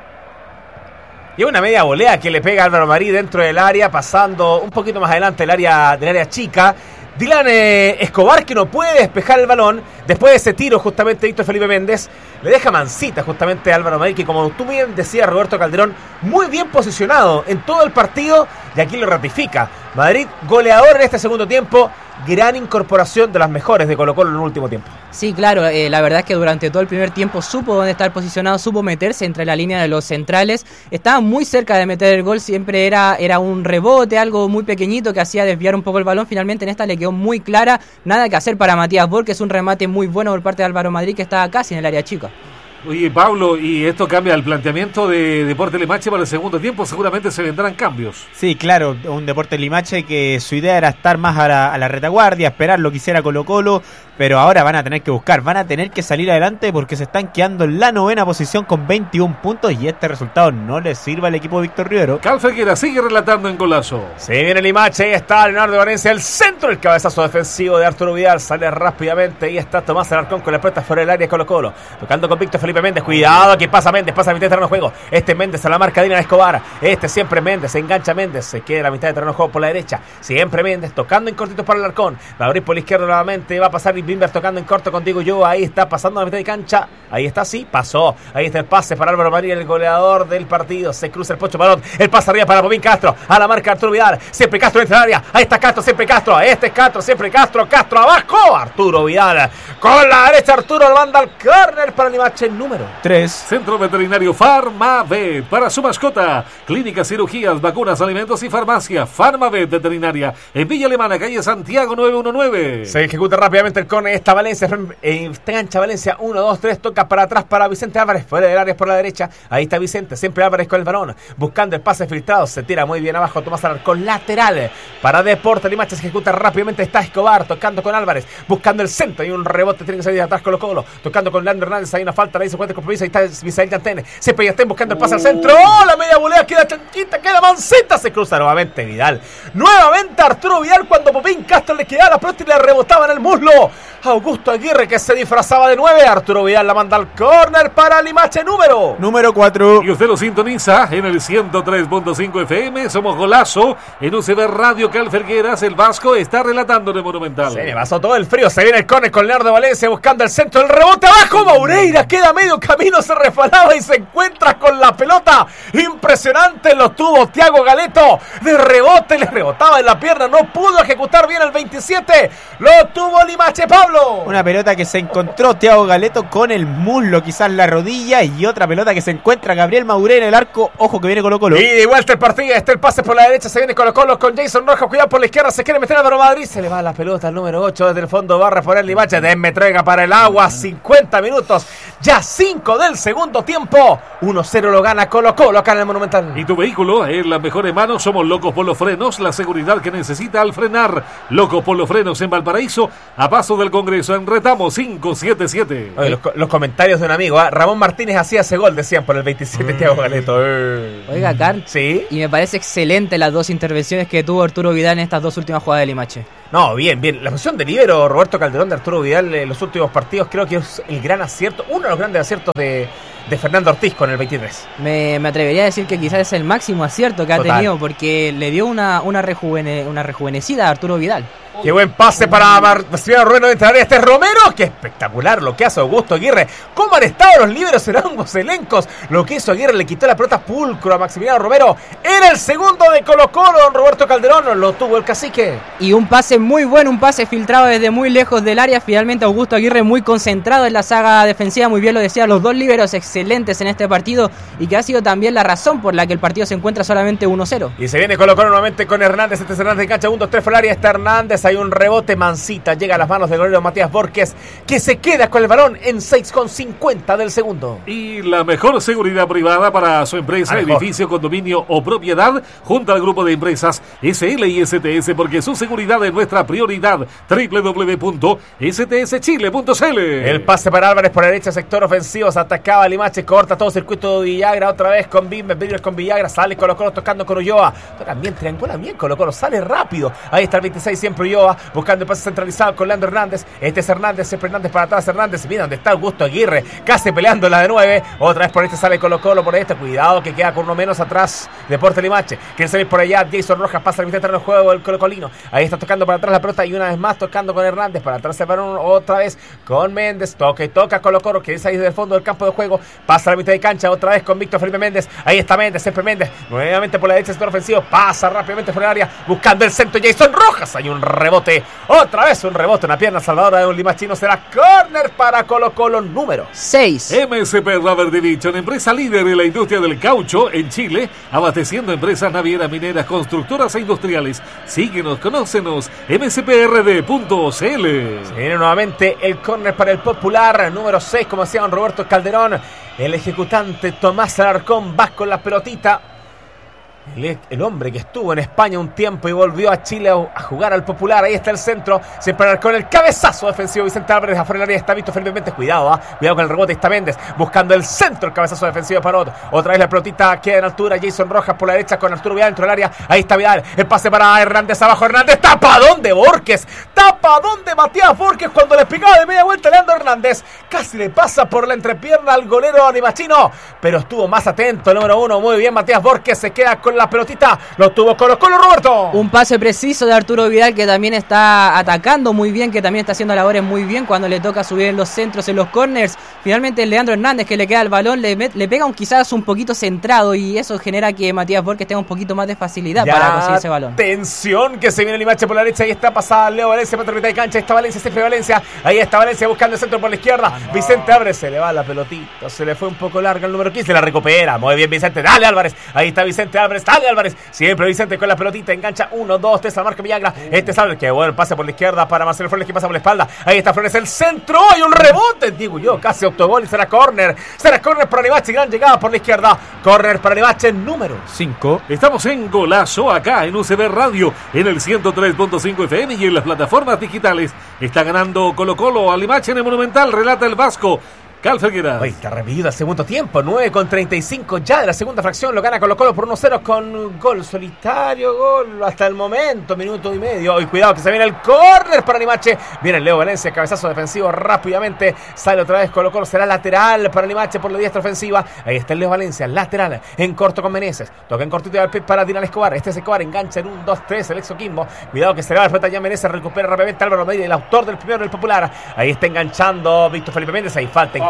Y una media volea que le pega a Álvaro Madrid dentro del área, pasando un poquito más adelante del área, del área chica. Dylan eh, Escobar, que no puede despejar el balón después de ese tiro justamente de Víctor Felipe Méndez, le deja mansita justamente a Álvaro Madrid, que como tú bien decías, Roberto Calderón, muy bien posicionado en todo el partido, y aquí lo ratifica. Madrid goleador en este segundo tiempo, gran incorporación de las mejores de Colo Colo en el último tiempo. Sí, claro, eh, la verdad es que durante todo el primer tiempo supo dónde estar posicionado, supo meterse entre la línea de los centrales, estaba muy cerca de meter el gol, siempre era, era un rebote, algo muy pequeñito que hacía desviar un poco el balón, finalmente en esta le quedó muy clara, nada que hacer para Matías Borges, un remate muy bueno por parte de Álvaro Madrid, que estaba casi en el área chica. Oye, Pablo, y esto cambia el planteamiento de Deportes Limache para el segundo tiempo, seguramente se vendrán cambios. Sí, claro, un Deportes Limache que su idea era estar más a la, a la retaguardia, esperar lo que hiciera Colo Colo, pero ahora van a tener que buscar, van a tener que salir adelante porque se están quedando en la novena posición con veintiún puntos y este resultado no le sirve al equipo de Víctor Rivero. Cal Felguera sigue relatando en Golazo. Se viene Limache, ahí está Leonardo Valencia, el centro, el cabezazo defensivo de Arturo Vidal, sale rápidamente, ahí está Tomás Alarcón con la pelota fuera del área de Colo Colo, tocando con Víctor Felipe Méndez, cuidado, aquí pasa Méndez, pasa a la mitad de terreno de juego, este Méndez a la marca de Dylan Escobar, este siempre Méndez, se engancha Méndez, se queda a la mitad de terreno de juego por la derecha, siempre Méndez, tocando en cortitos para Alarcón, va a abrir por la izquierda nuevamente, va a pasar Bimber tocando en corto contigo yo, ahí está pasando a la mitad de cancha, ahí está, sí, pasó, ahí está el pase para Álvaro Madrid, el goleador del partido, se cruza el Pocho Balón, el pase arriba para Popín Castro, a la marca Arturo Vidal, siempre Castro entra al área, ahí está Castro, siempre Castro, este es Castro, siempre Castro, Castro abajo, Arturo Vidal, con la derecha Arturo lo manda al córner para Limache número tres. Centro Veterinario Farmavet para su mascota, clínicas, cirugías, vacunas, alimentos y farmacia. Farmavet Veterinaria en Villa Alemana, calle Santiago nueve uno nueve. Se ejecuta rápidamente el córner, está Valencia, eh, cancha Valencia, uno, dos, tres, toca para atrás para Vicente Álvarez, fuera del área por la derecha, ahí está Vicente, siempre Álvarez con el balón, buscando el pase filtrado, se tira muy bien abajo, Tomás Alarcón, lateral, para Deportes Limache, se ejecuta rápidamente, está Escobar, tocando con Álvarez, buscando el centro, y un rebote, tiene que salir de atrás Colo Colo, tocando con Leandro Hernández, hay una falta, ahí se encuentra el compromiso, ahí está Misael Yantene, siempre ya estén buscando el pase al centro, ¡oh! La media volea, queda chanchita, queda mansita, se cruza nuevamente Vidal, nuevamente Arturo Vidal, cuando Popín Castro le quedaba la pelota y le rebotaba en el muslo, Augusto Aguirre que se disfrazaba de nueve, Arturo Vidal la manda al córner para Limache número Número cuatro. Y usted lo sintoniza en el ciento tres punto cinco F M, somos Golazo, en U C B Radio. Cal Felgueras, el Vasco está relatando en el Monumental. Se le pasó todo el frío, se viene el córner con Leonardo Valencia buscando el centro, el rebote abajo, Maureira queda medio camino se resbalaba y se encuentra con la pelota. Impresionante lo tuvo Thiago Galeto. De rebote le rebotaba en la pierna. No pudo ejecutar bien el veintisiete. Lo tuvo Limache, Pablo. Una pelota que se encontró Thiago Galeto con el muslo, quizás la rodilla. Y otra pelota que se encuentra Gabriel Madureira en el arco. Ojo que viene Colo Colo. Y de vuelta el partido. Está el pase por la derecha. Se viene Colo Colo con Jason Rojas. Cuidado por la izquierda. Se quiere meter a Álvaro Madrid. Se le va la pelota al número ocho. Desde el fondo va a reponer Limache. Desmetrega para el agua. cincuenta minutos. Ya cinco del segundo tiempo. uno cero lo gana Colo Colo acá en el Monumental. Y tu vehículo en las mejores manos. Somos Locos por los Frenos. La seguridad que necesita al frenar. Locos por los Frenos en Valparaíso. A paso del Congreso en Retamo cinco siete siete. Oye, los, los comentarios de un amigo. ¿eh? Ramón Martínez hacía ese gol, decían por el veintisiete. Mm. Thiago Galeto. Eh. Oiga, Carl. Sí. Y me parece excelente las dos intervenciones que tuvo Arturo Vidal en estas dos últimas jugadas de Limache. No, bien, bien. La posición de líbero Roberto Calderón de Arturo Vidal en los últimos partidos creo que es el gran acierto, uno de los grandes aciertos de, de Fernando Ortiz con el veintitrés. Me, me atrevería a decir que quizás es el máximo acierto que ha Total. tenido porque le dio una, una, rejuvene, una rejuvenecida a Arturo Vidal. Qué buen pase para Maximiliano Rubén dentro del área. Este es Romero. Qué espectacular lo que hace Augusto Aguirre. ¿Cómo han estado los líberos en ambos elencos? Lo que hizo Aguirre, le quitó la pelota pulcro a Maximiliano Romero. Era el segundo de Colo Colo. Don Roberto Calderón lo tuvo el cacique. Y un pase muy bueno, un pase filtrado desde muy lejos del área. Finalmente Augusto Aguirre muy concentrado en la saga defensiva. Muy bien lo decía, los dos líberos excelentes en este partido. Y que ha sido también la razón por la que el partido se encuentra solamente uno cero. Y se viene Colo Colo nuevamente con Hernández. Este es Hernández en cancha, uno dos tres por el área. Está Hernández. Hay un rebote, Mancita llega a las manos del golero Matías Borges, que se queda con el balón en seis con cincuenta del segundo. Y la mejor seguridad privada para su empresa, edificio, condominio o propiedad, junto al grupo de empresas S L y S T S, porque su seguridad es nuestra prioridad. doble u doble u doble u punto s t s chile punto c l. El pase para Álvarez por la derecha, sector ofensivo, se atacaba Limache, corta todo circuito de Villagra, otra vez con Bimber, Bimber con Villagra, sale Colo Colo tocando con Ulloa, también triangula bien Colo Colo, sale rápido, ahí está el veintiséis siempre Ulloa, buscando el pase centralizado con Leandro Hernández, este es Hernández, siempre Hernández para atrás, Hernández, mira donde está Augusto Aguirre, casi peleando la de nueve, otra vez por este sale Colo Colo, por este, cuidado que queda con uno menos atrás, Deportes Limache, quiere salir por allá, Jason Rojas pasa al mitad del juego del Colo Colino, ahí está tocando para atrás la pelota y una vez más tocando con Hernández, para atrás se va otra vez con Méndez, toca y toca Colo Colo, que es ahí desde el fondo del campo de juego, pasa a la mitad de cancha, otra vez con Víctor Felipe Méndez, ahí está Méndez, siempre Méndez, nuevamente por la derecha, sector ofensivo, pasa rápidamente por el área, buscando el centro, Jason Rojas, hay un rebote, otra vez un rebote, una pierna salvadora de un limachino, será córner para Colo Colo número seis. M S P Rubber Division, empresa líder en la industria del caucho en Chile, abasteciendo empresas navieras, mineras, constructoras e industriales. Síguenos, conócenos, m s p r d punto c l. Se viene nuevamente el córner para el Popular, número seis, como decía don Roberto Calderón. El ejecutante Tomás Alarcón va con la pelotita. El, el hombre que estuvo en España un tiempo y volvió a Chile a, a jugar al Popular. Ahí está el centro, siempre con el cabezazo defensivo Vicente Álvarez, afuera del área está Víctor Felipe Méndez, cuidado, ¿eh? cuidado con el rebote, está Méndez buscando el centro, el cabezazo defensivo de Parot, otra vez la pelotita queda en altura, Jason Rojas por la derecha con Arturo Vidal dentro del área, ahí está Vidal, el pase para Hernández abajo, Hernández, tapadón de Borges, tapadón de Matías Borges cuando le picaba de media vuelta Leandro Hernández, casi le pasa por la entrepierna al golero animachino, pero estuvo más atento el número uno, muy bien Matías Borges, se queda con la pelotita, lo tuvo Colo Colo, Roberto. Un pase preciso de Arturo Vidal que también está atacando muy bien, que también está haciendo labores muy bien cuando le toca subir en los centros, en los corners. Finalmente Leandro Hernández que le queda el balón, le, met, le pega un quizás un poquito centrado y eso genera que Matías Borges tenga un poquito más de facilidad ya, para conseguir ese balón. Tensión que se viene el Limache por la derecha, ahí está pasada Leo Valencia, para mitad de cancha, ahí está Valencia, siempre Valencia, ahí está Valencia buscando el centro por la izquierda, ah, no. Vicente Álvarez, se le va la pelotita, se le fue un poco larga el número quince, la recupera, muy bien Vicente, dale Álvarez, ahí está Vicente Álvarez, dale Álvarez, siempre Vicente con la pelotita, engancha uno, dos, tres, a marca Villagra, este es Álvarez, que bueno, pase por la izquierda para Marcelo Flores que pasa por la espalda, ahí está Flores, el centro, hay un rebote, digo yo, casi autogol y será córner, será córner para Limache, gran llegada por la izquierda, córner para Limache número cinco. Estamos en Golazo, acá en U C B Radio, en el ciento tres punto cinco F M y en las plataformas digitales. Está ganando Colo Colo a Limache en el Monumental, relata el Vasco. Cal Felgueras. Oye, está repetido al segundo tiempo, nueve con treinta y cinco ya de la segunda fracción, lo gana Colo Colo por uno cero con gol solitario, gol hasta el momento, minuto y medio. Y cuidado que se viene el córner para Limache, viene el Leo Valencia, cabezazo defensivo rápidamente, sale otra vez Colo Colo, será lateral para Limache por la diestra ofensiva, ahí está el Leo Valencia, lateral, en corto con Meneses, toca en cortito para Dinal Escobar, este es Escobar, engancha en un, dos, tres, el Exo Quimbo, cuidado que se le va la pelota ya Meneses, recupera rápidamente Álvaro Medina, el autor del primero del Popular, ahí está enganchando Víctor Felipe Méndez, ahí falta en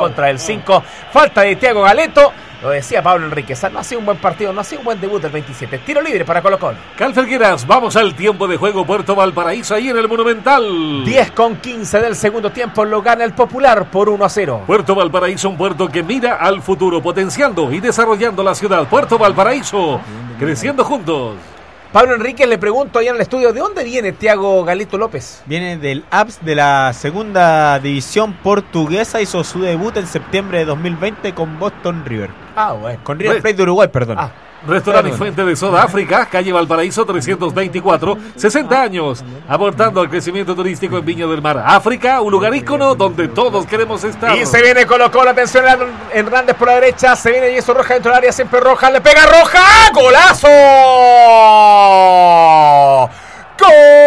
contra del cinco. Falta de Thiago Galeto. Lo decía Pablo Enríquez, no ha sido un buen partido, no ha sido un buen debut del veintisiete. Tiro libre para Colo-Colo. Calfelgueras, vamos al tiempo de juego. Puerto Valparaíso ahí en el Monumental. diez con quince del segundo tiempo, lo gana el Popular por uno a cero. Puerto Valparaíso, un puerto que mira al futuro, potenciando y desarrollando la ciudad. Puerto Valparaíso, creciendo juntos. Pablo Enríquez, le pregunto allá en el estudio, ¿de dónde viene Thiago Galeto López? Viene del A P S de la segunda división portuguesa, hizo su debut en septiembre de dos mil veinte con Boston River. Ah, bueno. Con River Plate de Uruguay, perdón. Ah. Restaurante y Fuente de Soda África, calle Valparaíso trescientos veinticuatro, sesenta años, aportando al crecimiento turístico en Viña del Mar. África, un lugar ícono donde todos queremos estar. Y se viene Colo-Colo, atención a Hernández por la derecha, se viene Jesús Rojas dentro del área, siempre Rojas, le pega Rojas, ¡golazo! ¡Gol!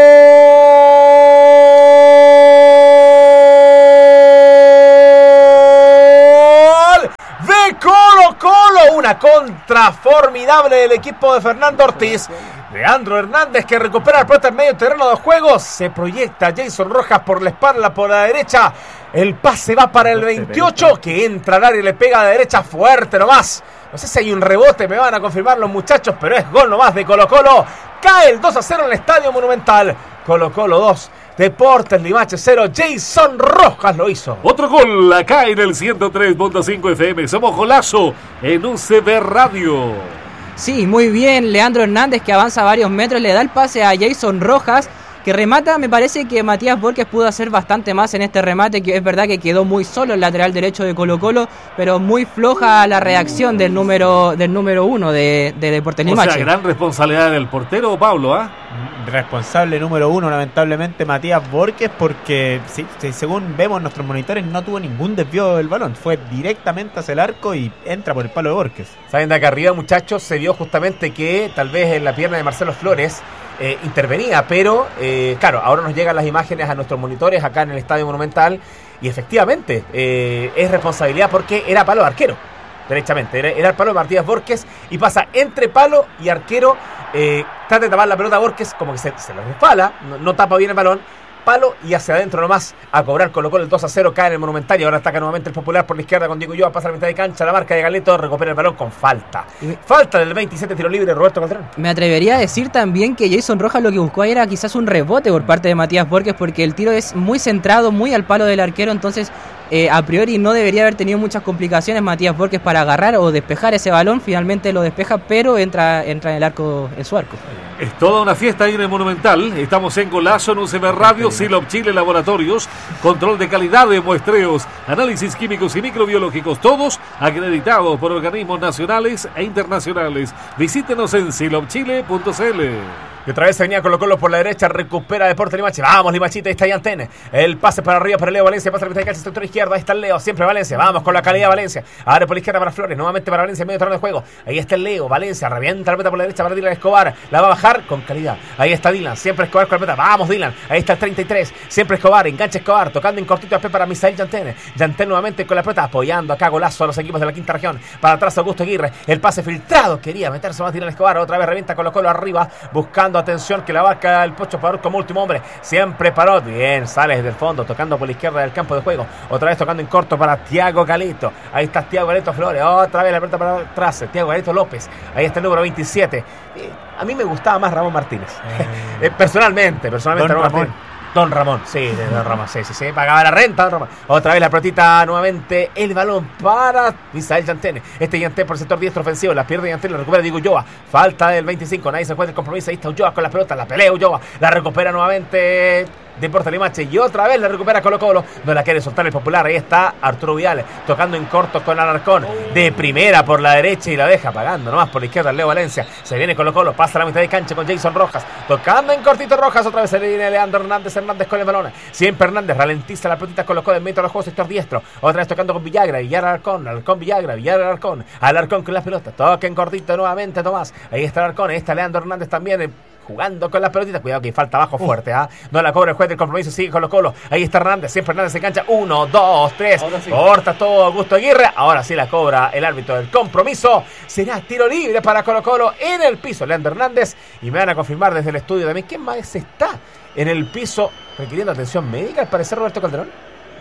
De Colo-Colo, una contra formidable del equipo de Fernando Ortiz. Leandro Hernández que recupera el pelota en medio terreno de juego. Se proyecta Jason Rojas por la espalda, por la derecha. El pase va para el veintiocho, que entra al área y le pega a la derecha fuerte nomás. No sé si hay un rebote, me van a confirmar los muchachos, pero es gol nomás de Colo-Colo. Cae el dos a cero en el Estadio Monumental. Colo-Colo dos, Deportes Limache cero. Jason Rojas lo hizo. Otro gol acá en el ciento tres punto cinco F M. Somos golazo en U C B Radio. Sí, muy bien, Leandro Hernández que avanza varios metros, le da el pase a Jason Rojas, que remata. Me parece que Matías Borges pudo hacer bastante más en este remate, que es verdad que quedó muy solo el lateral derecho de Colo-Colo, pero muy floja la reacción del número del número uno de, de Deportes Limache. O sea, gran responsabilidad del portero Pablo, ¿ah? ¿eh? Responsable número uno, lamentablemente, Matías Borges, porque sí, sí, según vemos en nuestros monitores, no tuvo ningún desvío del balón. Fue directamente hacia el arco y entra por el palo de Borges. Saben, de acá arriba, muchachos, se vio justamente que tal vez en la pierna de Marcelo Flores eh, intervenía, pero eh, claro, ahora nos llegan las imágenes a nuestros monitores acá en el Estadio Monumental y efectivamente eh, es responsabilidad porque era palo de arquero. Derechamente, era, era el palo de Matías Borges y pasa entre palo y arquero. Eh, trata de tapar la pelota a Borges, como que se, se le resbala, no, no tapa bien el balón, palo y hacia adentro nomás a cobrar. Colocó el dos a cero, cae en el Monumental y ahora ataca nuevamente el Popular por la izquierda con Diego Ulloa, pasa a la mitad de cancha, la marca de Galeto, recupera el balón con falta. Falta del veintisiete, tiro libre, Roberto Calderón. Me atrevería a decir también que Jason Rojas lo que buscó era quizás un rebote por parte de Matías Borges, porque el tiro es muy centrado, muy al palo del arquero, entonces eh, a priori no debería haber tenido muchas complicaciones Matías Borges para agarrar o despejar ese balón. Finalmente lo despeja, pero entra, entra en el arco, en su arco. Es toda una fiesta ahí en el Monumental. Estamos en Golazo, en U C B Radio, Silop Chile Laboratorios, control de calidad de muestreos, análisis químicos y microbiológicos, todos acreditados por organismos nacionales e internacionales. Visítenos en silop chile punto c l. Y otra vez se venía Colo-Colo por la derecha, recupera Deportes Limache. Vamos, Limachita, ahí está Yantene. El pase para arriba para Leo Valencia, pasa a la mitad de cancha, sector izquierda, ahí está el Leo, siempre Valencia. Vamos con la calidad Valencia. Ahora por la izquierda para Flores, nuevamente para Valencia en medio terreno de juego. Ahí está el Leo, Valencia, revienta la pelota por la derecha para Dylan Escobar. La va a bajar con calidad. Ahí está Dylan, siempre Escobar con la pelota. Vamos, Dylan. Ahí está el treinta y tres, siempre Escobar, engancha Escobar, tocando en cortito después para Misael Yantene. Yantene nuevamente con la pelota, apoyando acá golazo a los equipos de la quinta región. Para atrás Augusto Aguirre, el pase filtrado, quería meterse más Dylan Escobar. Otra vez revienta Colo-Colo arriba, buscando atención que la va el Pocho Parot como último hombre. Siempre Parot. Bien, sale desde el fondo, tocando por la izquierda del campo de juego. Otra vez tocando en corto para Thiago Galeto. Ahí está Thiago Galeto Flores. Otra vez la pelota para atrás. Thiago Galeto López. Ahí está el número veintisiete. Eh, a mí me gustaba más Ramón Martínez. Eh. eh, personalmente, personalmente Don Ramón Ramón. Martínez. Don Ramón, sí, de Don Ramón, sí, sí, sí, pagaba la renta, Don Ramón. Otra vez la pelotita nuevamente, el balón para Misael Yantene. Este Yantene por el sector diestro ofensivo, la pierde Yantene, la recupera Diego Ulloa. Falta del veinticinco, nadie se encuentra el compromiso, ahí está Ulloa con la pelota, la pelea Ulloa, la recupera nuevamente Deportes Limache y otra vez la recupera Colo-Colo, no la quiere soltar el Popular. Ahí está Arturo Vidal tocando en corto con Alarcón, de primera por la derecha y la deja pagando nomás por la izquierda Leo Valencia. Se viene Colo-Colo, pasa a la mitad de cancha con Jason Rojas, tocando en cortito Rojas, otra vez se le viene Leandro Hernández, Hernández con el balón, siempre Hernández ralentiza la pelotita, Colo-Colo en medio del juego sector diestro, otra vez tocando con Villagra, Villagra Alarcón, Alarcón Villagra, Villagra Alarcón, Alarcón con la pelota, toca en cortito nuevamente Tomás, ahí está Alarcón, ahí está Leandro Hernández también, eh, jugando con las pelotitas, cuidado que falta abajo fuerte, ¿ah? ¿eh? No la cobra el juez del compromiso, sigue Colo-Colo, ahí está Hernández, siempre Hernández se cancha, uno, dos, tres, sí. Corta todo Augusto Aguirre, ahora sí la cobra el árbitro del compromiso, será tiro libre para Colo-Colo en el piso, Leandro Hernández, y me van a confirmar desde el estudio también, ¿quién más está en el piso requiriendo atención médica, al parecer Roberto Calderón?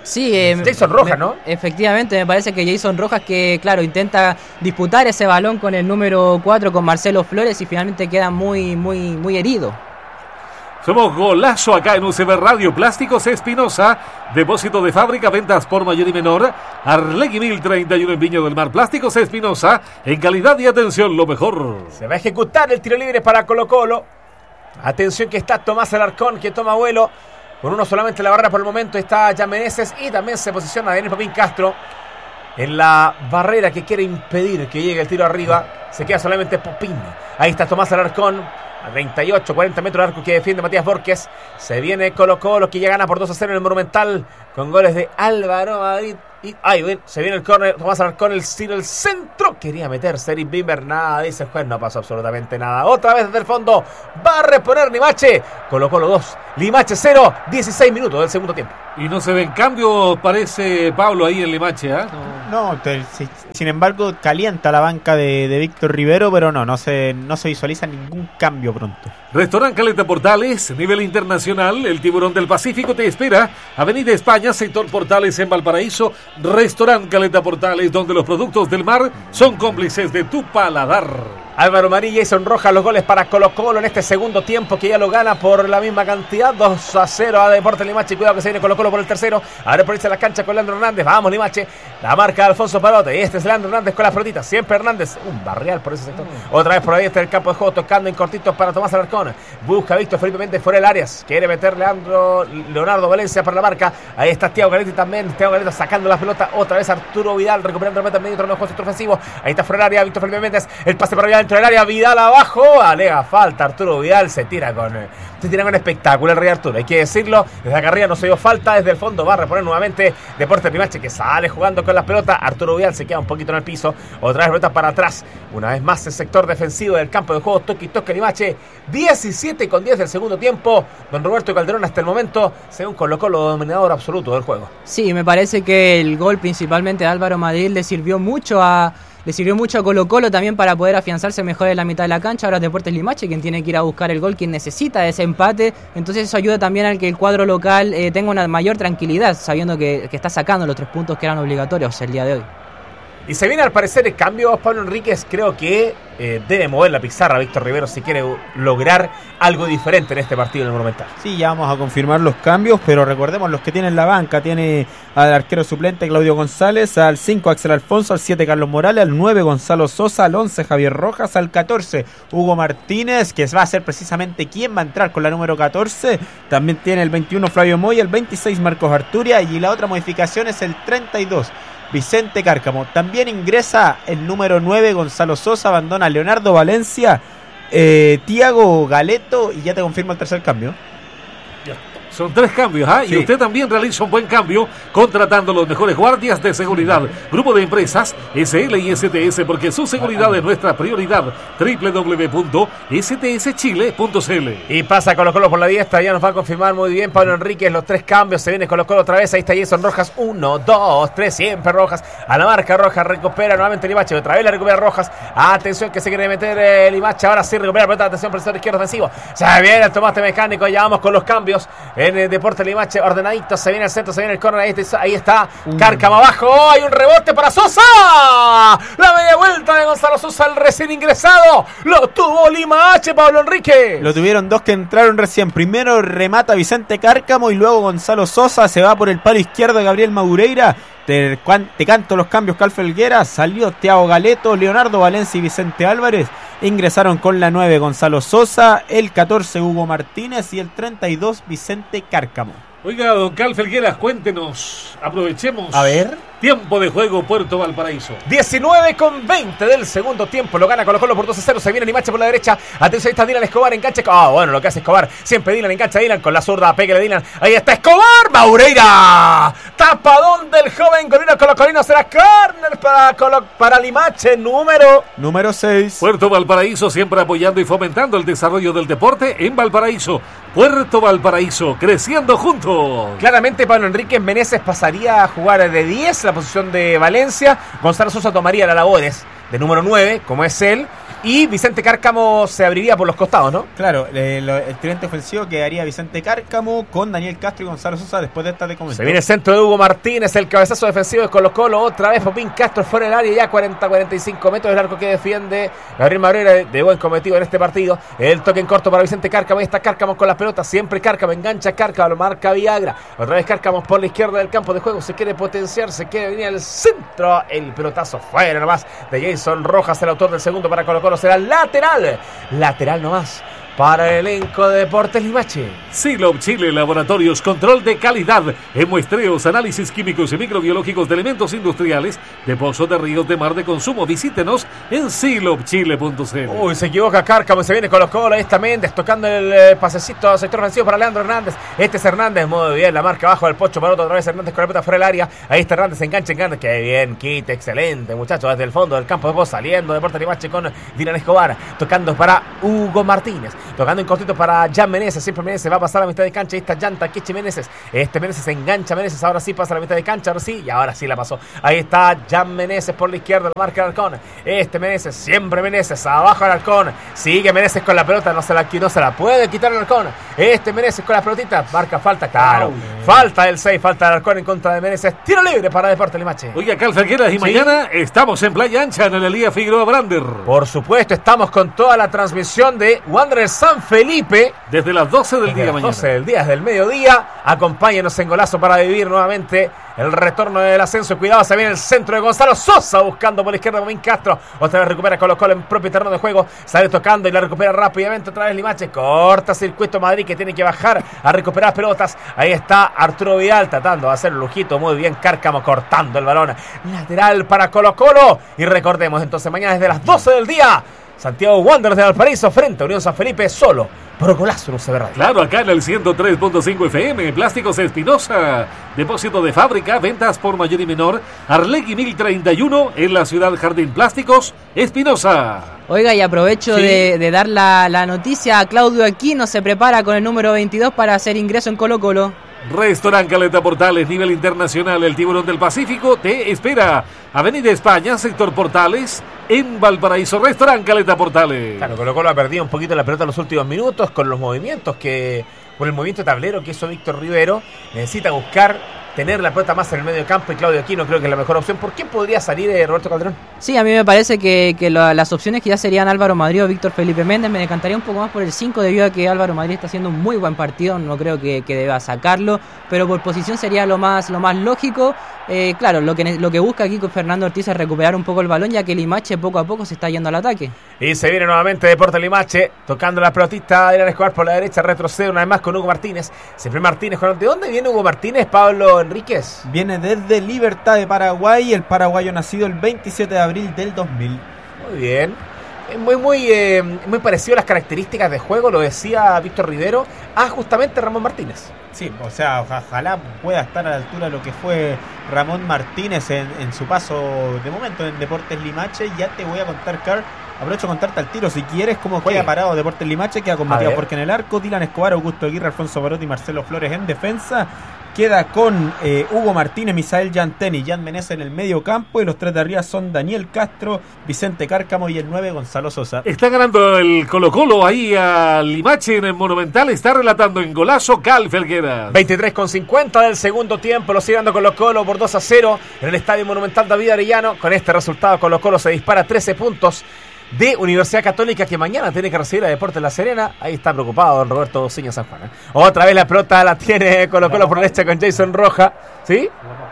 Sí, eh, Jason Rojas, me, ¿no? Efectivamente, me parece que Jason Rojas que, claro, intenta disputar ese balón con el número cuatro, con Marcelo Flores, y finalmente queda muy, muy, muy herido. Somos Golazo acá en U C B Radio. Plásticos Espinosa, depósito de fábrica, ventas por mayor y menor. Arlegui mil treinta y uno en Viña del Mar. Plásticos Espinosa, en calidad y atención, lo mejor. Se va a ejecutar el tiro libre para Colo Colo. Atención que está Tomás Alarcón, que toma vuelo. Con uno solamente la barrera por el momento está Jan Meneses. Y también se posiciona Daniel Popín Castro en la barrera que quiere impedir que llegue el tiro arriba. Se queda solamente Popín. Ahí está Tomás Alarcón. A treinta y ocho, cuarenta metros de arco que defiende Matías Borges. Se viene Colo Colo, que ya gana por dos a cero en el Monumental, con goles de Álvaro Madrid. Y ay, bien, se viene el córner, Tomás Alarcón, el tiro, el centro. Quería meterse Eric Bimber, nada, dice el juez, no pasó absolutamente nada. Otra vez desde el fondo, va a reponer Limache. Colo Colo dos, Limache cero, dieciséis minutos del segundo tiempo. Y no se ven cambios, parece Pablo ahí en Limache, ¿eh? No, no te, si, sin embargo calienta la banca de, de Víctor Rivero, pero no, no se, no se visualiza ningún cambio pronto. Restaurant Caleta Portales, nivel internacional, el Tiburón del Pacífico te espera. Avenida España, sector Portales en Valparaíso. Restaurant Caleta Portales, donde los productos del mar son cómplices de tu paladar. Álvaro Marí y Jason Rojas, los goles para Colo Colo en este segundo tiempo, que ya lo gana por la misma cantidad, dos a cero a Deportes Limache. Cuidado que se viene Colo Colo por el tercero. Ahora por irse a la cancha con Leandro Hernández. Vamos Limache, la marca de Alfonso Parote. Este es Leandro Hernández con las pelotitas, siempre Hernández, un barrial por ese sector. Otra vez por ahí está el campo de juego, tocando en cortitos para Tomás Alarcón. Busca Víctor Felipe Méndez fuera del área, quiere meter Leandro Leonardo Valencia para la marca. Ahí está Thiago Galetti también, Thiago Galetti sacando la pelota. Otra vez Arturo Vidal recuperando el medio, torneo de juego ofensivo. Ahí está fuera del área Víctor Felipe Méndez, el pase para allá dentro del área, Vidal abajo, alega falta. Arturo Vidal se tira con se tira con espectáculo el rey Arturo, hay que decirlo. Desde acá arriba no se dio falta, desde el fondo va a reponer nuevamente Deportes Limache, que sale jugando con las pelotas. Arturo Vidal se queda un poquito en el piso, otra vez pelota para atrás, una vez más el sector defensivo del campo de juego. Toque y toque Limache, diecisiete con diez del segundo tiempo. Don Roberto Calderón hasta el momento, según Colo Colo, dominador absoluto del juego. Sí, me parece que el gol principalmente de Álvaro Madrid le sirvió mucho a Le sirvió mucho a Colo Colo también para poder afianzarse mejor en la mitad de la cancha. Ahora es Deportes Limache quien tiene que ir a buscar el gol, quien necesita ese empate. Entonces eso ayuda también a que el cuadro local eh, tenga una mayor tranquilidad, sabiendo que, que está sacando los tres puntos que eran obligatorios el día de hoy. Y se viene al parecer el cambio. Pablo Enríquez creo que eh, debe mover la pizarra Víctor Rivero si quiere lograr algo diferente en este partido en el Monumental. Sí, ya vamos a confirmar los cambios, pero recordemos los que tienen la banca. Tiene al arquero suplente Claudio González, al cinco Axel Alfonso, al siete Carlos Morales, al nueve Gonzalo Sosa, al once Javier Rojas, al catorce Hugo Martínez, que va a ser precisamente quien va a entrar con la número catorce. También tiene el veintiuno Flavio Moya, el veintiséis Marcos Arturia, y la otra modificación es el treinta y dos Vicente Cárcamo. También ingresa el número nueve Gonzalo Sosa, abandona Leonardo Valencia, eh, Thiago Galeto, y ya te confirmo el tercer cambio. Son tres cambios, ¿ah? ¿eh? Sí. Y usted también realiza un buen cambio contratando los mejores guardias de seguridad. Grupo de empresas S L y S T S, porque su seguridad es nuestra prioridad. doble u doble u doble u punto s t s chile punto c l. Y pasa Colo Colo por la diestra, ya nos va a confirmar muy bien Pablo Enríquez los tres cambios. Se viene Colo Colo otra vez, ahí está Jason Rojas, uno, dos, tres, siempre Rojas, a la marca Rojas, recupera nuevamente Limache, otra vez la recupera Rojas, atención que se quiere meter eh, Limache, ahora sí recupera la pelota, atención por el sector izquierdo ofensivo, se viene el tomate mecánico, ya vamos con los cambios en el Deportes Limache, ordenadito, se viene el centro, se viene el córner, ahí está, ahí está uh. Cárcamo abajo, ¡oh! Hay un rebote para Sosa, la media vuelta de Gonzalo Sosa, el recién ingresado, lo tuvo Limache, Pablo Enríquez. Lo tuvieron dos que entraron recién. Primero remata Vicente Cárcamo y luego Gonzalo Sosa se va por el palo izquierdo de Gabriel Madureira. Te, te canto los cambios, Cal Felguera. Salió Thiago Galeto, Leonardo Valencia y Vicente Álvarez. Ingresaron con la nueve Gonzalo Sosa, el catorce Hugo Martínez y el treinta y dos Vicente Cárcamo. Oiga, don Cal Felgueras, cuéntenos, aprovechemos. A ver. Tiempo de juego, Puerto Valparaíso. diecinueve con veinte del segundo tiempo. Lo gana Colo Colo por dos a cero. Se viene Limache por la derecha. Atención, ahí está Dylan Escobar. Enganche. Ah, oh, bueno, lo que hace Escobar. Siempre Dylan engancha a Dylan con la zurda. Pégale Dylan. Ahí está Escobar. Maureira. Tapadón del joven Colino Colocolino. Será córner para, Colo, para Limache. Número. Número seis. Puerto Valparaíso, siempre apoyando y fomentando el desarrollo del deporte en Valparaíso. Puerto Valparaíso, creciendo juntos. Claramente Pablo Enríquez Meneses pasaría a jugar de diez, la posición de Valencia. Gonzalo Sosa tomaría la labores de número nueve, como es él, y Vicente Cárcamo se abriría por los costados, ¿no? Claro, eh, lo, el tridente ofensivo quedaría Vicente Cárcamo con Daniel Castro y Gonzalo Sosa después de esta de comentar. Se viene el centro de Hugo Martínez, el cabezazo defensivo de Colo Colo, otra vez Popín Castro fuera del área, ya cuarenta a cuarenta y cinco metros del arco que defiende Gabriel Mabrera, de buen cometido en este partido. El toque en corto para Vicente Cárcamo, ahí está Cárcamo con las pelotas, siempre Cárcamo, engancha Cárcamo, lo marca Viagra, otra vez Cárcamo por la izquierda del campo de juego, se quiere potenciar, se quiere venir al centro, el pelotazo fuera nomás de Jason Rojas, el autor del segundo para Colo Colo, será lateral, lateral nomás para el elenco de Deportes Limache. Silop Chile Laboratorios, control de calidad en muestreos, análisis químicos y microbiológicos de elementos industriales, de pozos de ríos de mar de consumo. Visítenos en silop chile punto c l. Uy, se equivoca Cárcamo, se viene Colo Colo, ahí está Méndez tocando el eh, pasecito al sector ofensivo para Leandro Hernández. Este es Hernández, muy bien, la marca abajo del Pocho Paroto, otra vez Hernández con la pelota fuera del área. Ahí está Hernández, engancha, engancha, qué bien, quite, excelente, muchachos, desde el fondo del campo de juego, saliendo Deportes Limache con Dylan Escobar, tocando para Hugo Martínez. Tocando en cortito para Jan Meneses. Siempre Meneses va a pasar a la mitad de cancha. Ahí está Jan Takechi Meneses. Este Meneses se engancha. Meneses ahora sí pasa a la mitad de cancha. Ahora sí. Y ahora sí la pasó. Ahí está Jan Meneses por la izquierda. La marca el Halcón. Este Meneses. Siempre Meneses. Abajo el Halcón. Sigue Meneses con la pelota. No se la, no se la puede quitar el Halcón. Este Meneses con la pelotita. Marca falta. Claro. Falta el seis. Falta el Halcón en contra de Meneses. Tiro libre para Deportes Limache. Oiga, Cal Felgueras, y ¿sí? Mañana estamos en Playa Ancha en el Elías Figueroa Brander. Por supuesto, estamos con toda la transmisión de Wanderers San Felipe. Desde las doce del desde día las mañana. doce del día, desde el mediodía. Acompáñenos en Golazo para vivir nuevamente el retorno del ascenso. Cuidado, se viene el centro de Gonzalo Sosa buscando por la izquierda Popín Castro. Otra vez recupera Colo Colo en propio terreno de juego. Sale tocando y la recupera rápidamente otra vez Limache. Corta circuito Madrid que tiene que bajar a recuperar pelotas. Ahí está Arturo Vidal tratando de hacer un lujito. Muy bien Cárcamo cortando el balón. Lateral para Colo Colo. Y recordemos entonces mañana desde las doce del día. Santiago Wanderers de Valparaíso frente a Unión San Felipe solo por Golazo no se ve radio. Claro, acá en el ciento tres punto cinco F M, Plásticos Espinosa, depósito de fábrica, ventas por mayor y menor, Arlegui mil treinta y uno en la ciudad Jardín. Plásticos Espinosa. Oiga, y aprovecho Sí. de, de dar la, la noticia. Claudio Aquino se prepara con el número veintidós para hacer ingreso en Colo Colo. Restaurant Caleta Portales, nivel internacional, el Tiburón del Pacífico te espera. Avenida España, sector Portales, en Valparaíso. Restaurant Caleta Portales. Claro, Colo Colo ha perdido un poquito la pelota en los últimos minutos con los movimientos que, por el movimiento de tablero que hizo Víctor Rivero, necesita buscar tener la pelota más en el medio campo y Claudio Aquino creo que es la mejor opción. ¿Por qué podría salir eh, Roberto Calderón? Sí, a mí me parece que, que la, las opciones que ya serían Álvaro Madrid o Víctor Felipe Méndez. Me decantaría un poco más por el cinco debido a que Álvaro Madrid está haciendo un muy buen partido. No creo que, que deba sacarlo, pero por posición sería lo más lo más lógico. Eh, claro, lo que, lo que busca aquí con Fernando Ortiz es recuperar un poco el balón, ya que Limache poco a poco se está yendo al ataque. Y se viene nuevamente Deportes Limache, tocando la pelotita de Irán Escobar por la derecha, retrocede una vez más con Hugo Martínez. Siempre Martínez, ¿de dónde viene Hugo Martínez, Pablo Enríquez? Viene desde Libertad de Paraguay, el paraguayo nacido el veintisiete de abril del dos mil. Muy bien. Es muy, muy, eh, muy parecido a las características de juego, lo decía Víctor Rivero, a justamente Ramón Martínez. Sí, o sea, ojalá pueda estar a la altura de lo que fue Ramón Martínez en, en su paso de momento en Deportes Limache. Ya te voy a contar, Carl. Aprovecho a contarte al tiro, si quieres, cómo queda Sí. parado Deportes Limache, queda combatido porque en el arco Dylan Escobar, Augusto Aguirre, Alfonso Barotti y Marcelo Flores en defensa. Queda con eh, Hugo Martínez, Misael Yantén y Jan Meneses en el medio campo. Y los tres de arriba son Daniel Castro, Vicente Cárcamo y el nueve Gonzalo Sosa. Está ganando el Colo Colo ahí a Limache en el Monumental. Está relatando en Golazo Cal Felgueras. veintitrés con cincuenta del segundo tiempo, lo sigue dando Colo Colo por dos a cero en el Estadio Monumental David Arellano. Con este resultado Colo Colo se dispara trece puntos de Universidad Católica, que mañana tiene que recibir a Deportes La Serena. Ahí está preocupado don Roberto Ciña San Juan. ¿eh? Otra vez la pelota la tiene Colo Colo por derecha con Jason Roja. ¿Sí?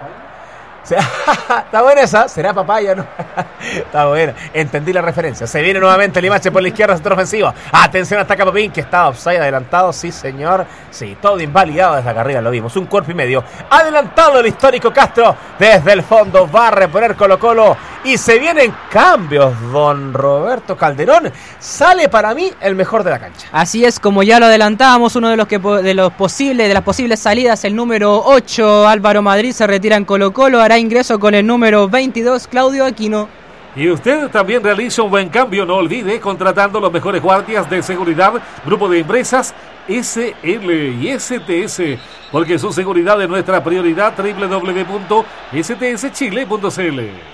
Está buena esa, será papaya, ¿no? Está buena, entendí la referencia. Se viene nuevamente Limache por la izquierda, sector ofensivo. Atención, ataca Popín, que está offside adelantado, sí señor. Sí, todo invalidado desde acá arriba, lo vimos. Un cuerpo y medio. Adelantado el histórico Castro, desde el fondo va a reponer Colo Colo. Y se vienen cambios, don Roberto Calderón. Sale para mí el mejor de la cancha. Así es, como ya lo adelantábamos, uno de los que de los posibles, de las posibles salidas, el número ocho, Álvaro Madrid, se retira en Colo Colo, hará ingreso con el número veintidós, Claudio Aquino. Y usted también realiza un buen cambio, no olvide, contratando los mejores guardias de seguridad, grupo de empresas S L y S T S, porque su seguridad es nuestra prioridad. doble u doble u doble u punto s t s chile punto c l.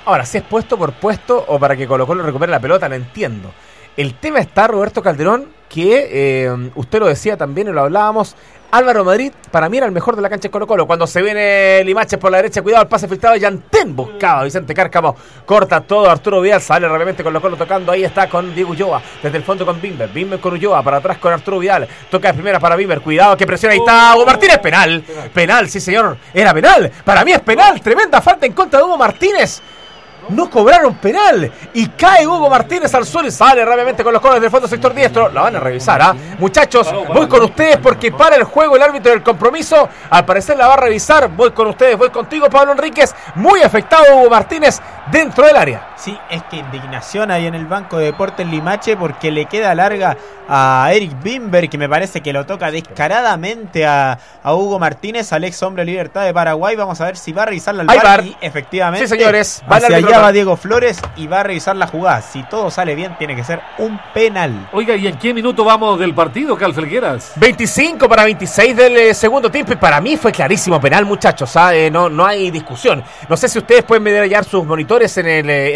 Ahora, si es puesto por puesto o para que Colo Colo recupere la pelota, lo entiendo. El tema está, Roberto Calderón, que eh, usted lo decía también y lo hablábamos. Álvaro Madrid, para mí, era el mejor de la cancha de Colo Colo. Cuando se viene Limache por la derecha, cuidado, el pase filtrado, Yantén buscaba, Vicente Cárcamo corta todo, Arturo Vidal sale realmente Colo Colo tocando, ahí está con Diego Ulloa, desde el fondo con Bimber, Bimber con Ulloa, para atrás con Arturo Vidal, toca de primera para Bimber, cuidado, que presiona, ahí está Hugo Martínez, penal, penal, sí señor, era penal, para mí es penal, tremenda falta en contra de Hugo Martínez. No cobraron penal y cae Hugo Martínez al suelo y sale rápidamente con los conos del fondo sector diestro. La van a revisar, ¿ah? ¿eh? Muchachos, voy con ustedes porque para el juego el árbitro del compromiso. Al parecer la va a revisar. Voy con ustedes, voy contigo, Pablo Enríquez. Muy afectado Hugo Martínez dentro del área. Sí, es que indignación ahí en el banco de Deportes Limache porque le queda larga a Eric Bimber, que me parece que lo toca descaradamente a, a Hugo Martínez, al ex hombre Libertad de Paraguay. Vamos a ver si va a revisarla al Hay V A R V A R. y efectivamente, sí, señores, va hacia allá va Diego Flores y va a revisar la jugada. Si todo sale bien, tiene que ser un penal. Oiga, ¿y en qué minuto vamos del partido, Cal Felgueras? veinticinco para veintiséis del eh, segundo tiempo y para mí fue clarísimo penal, muchachos, ¿ah? eh, no, no hay discusión. No sé si ustedes pueden medir sus monitores en el... Eh,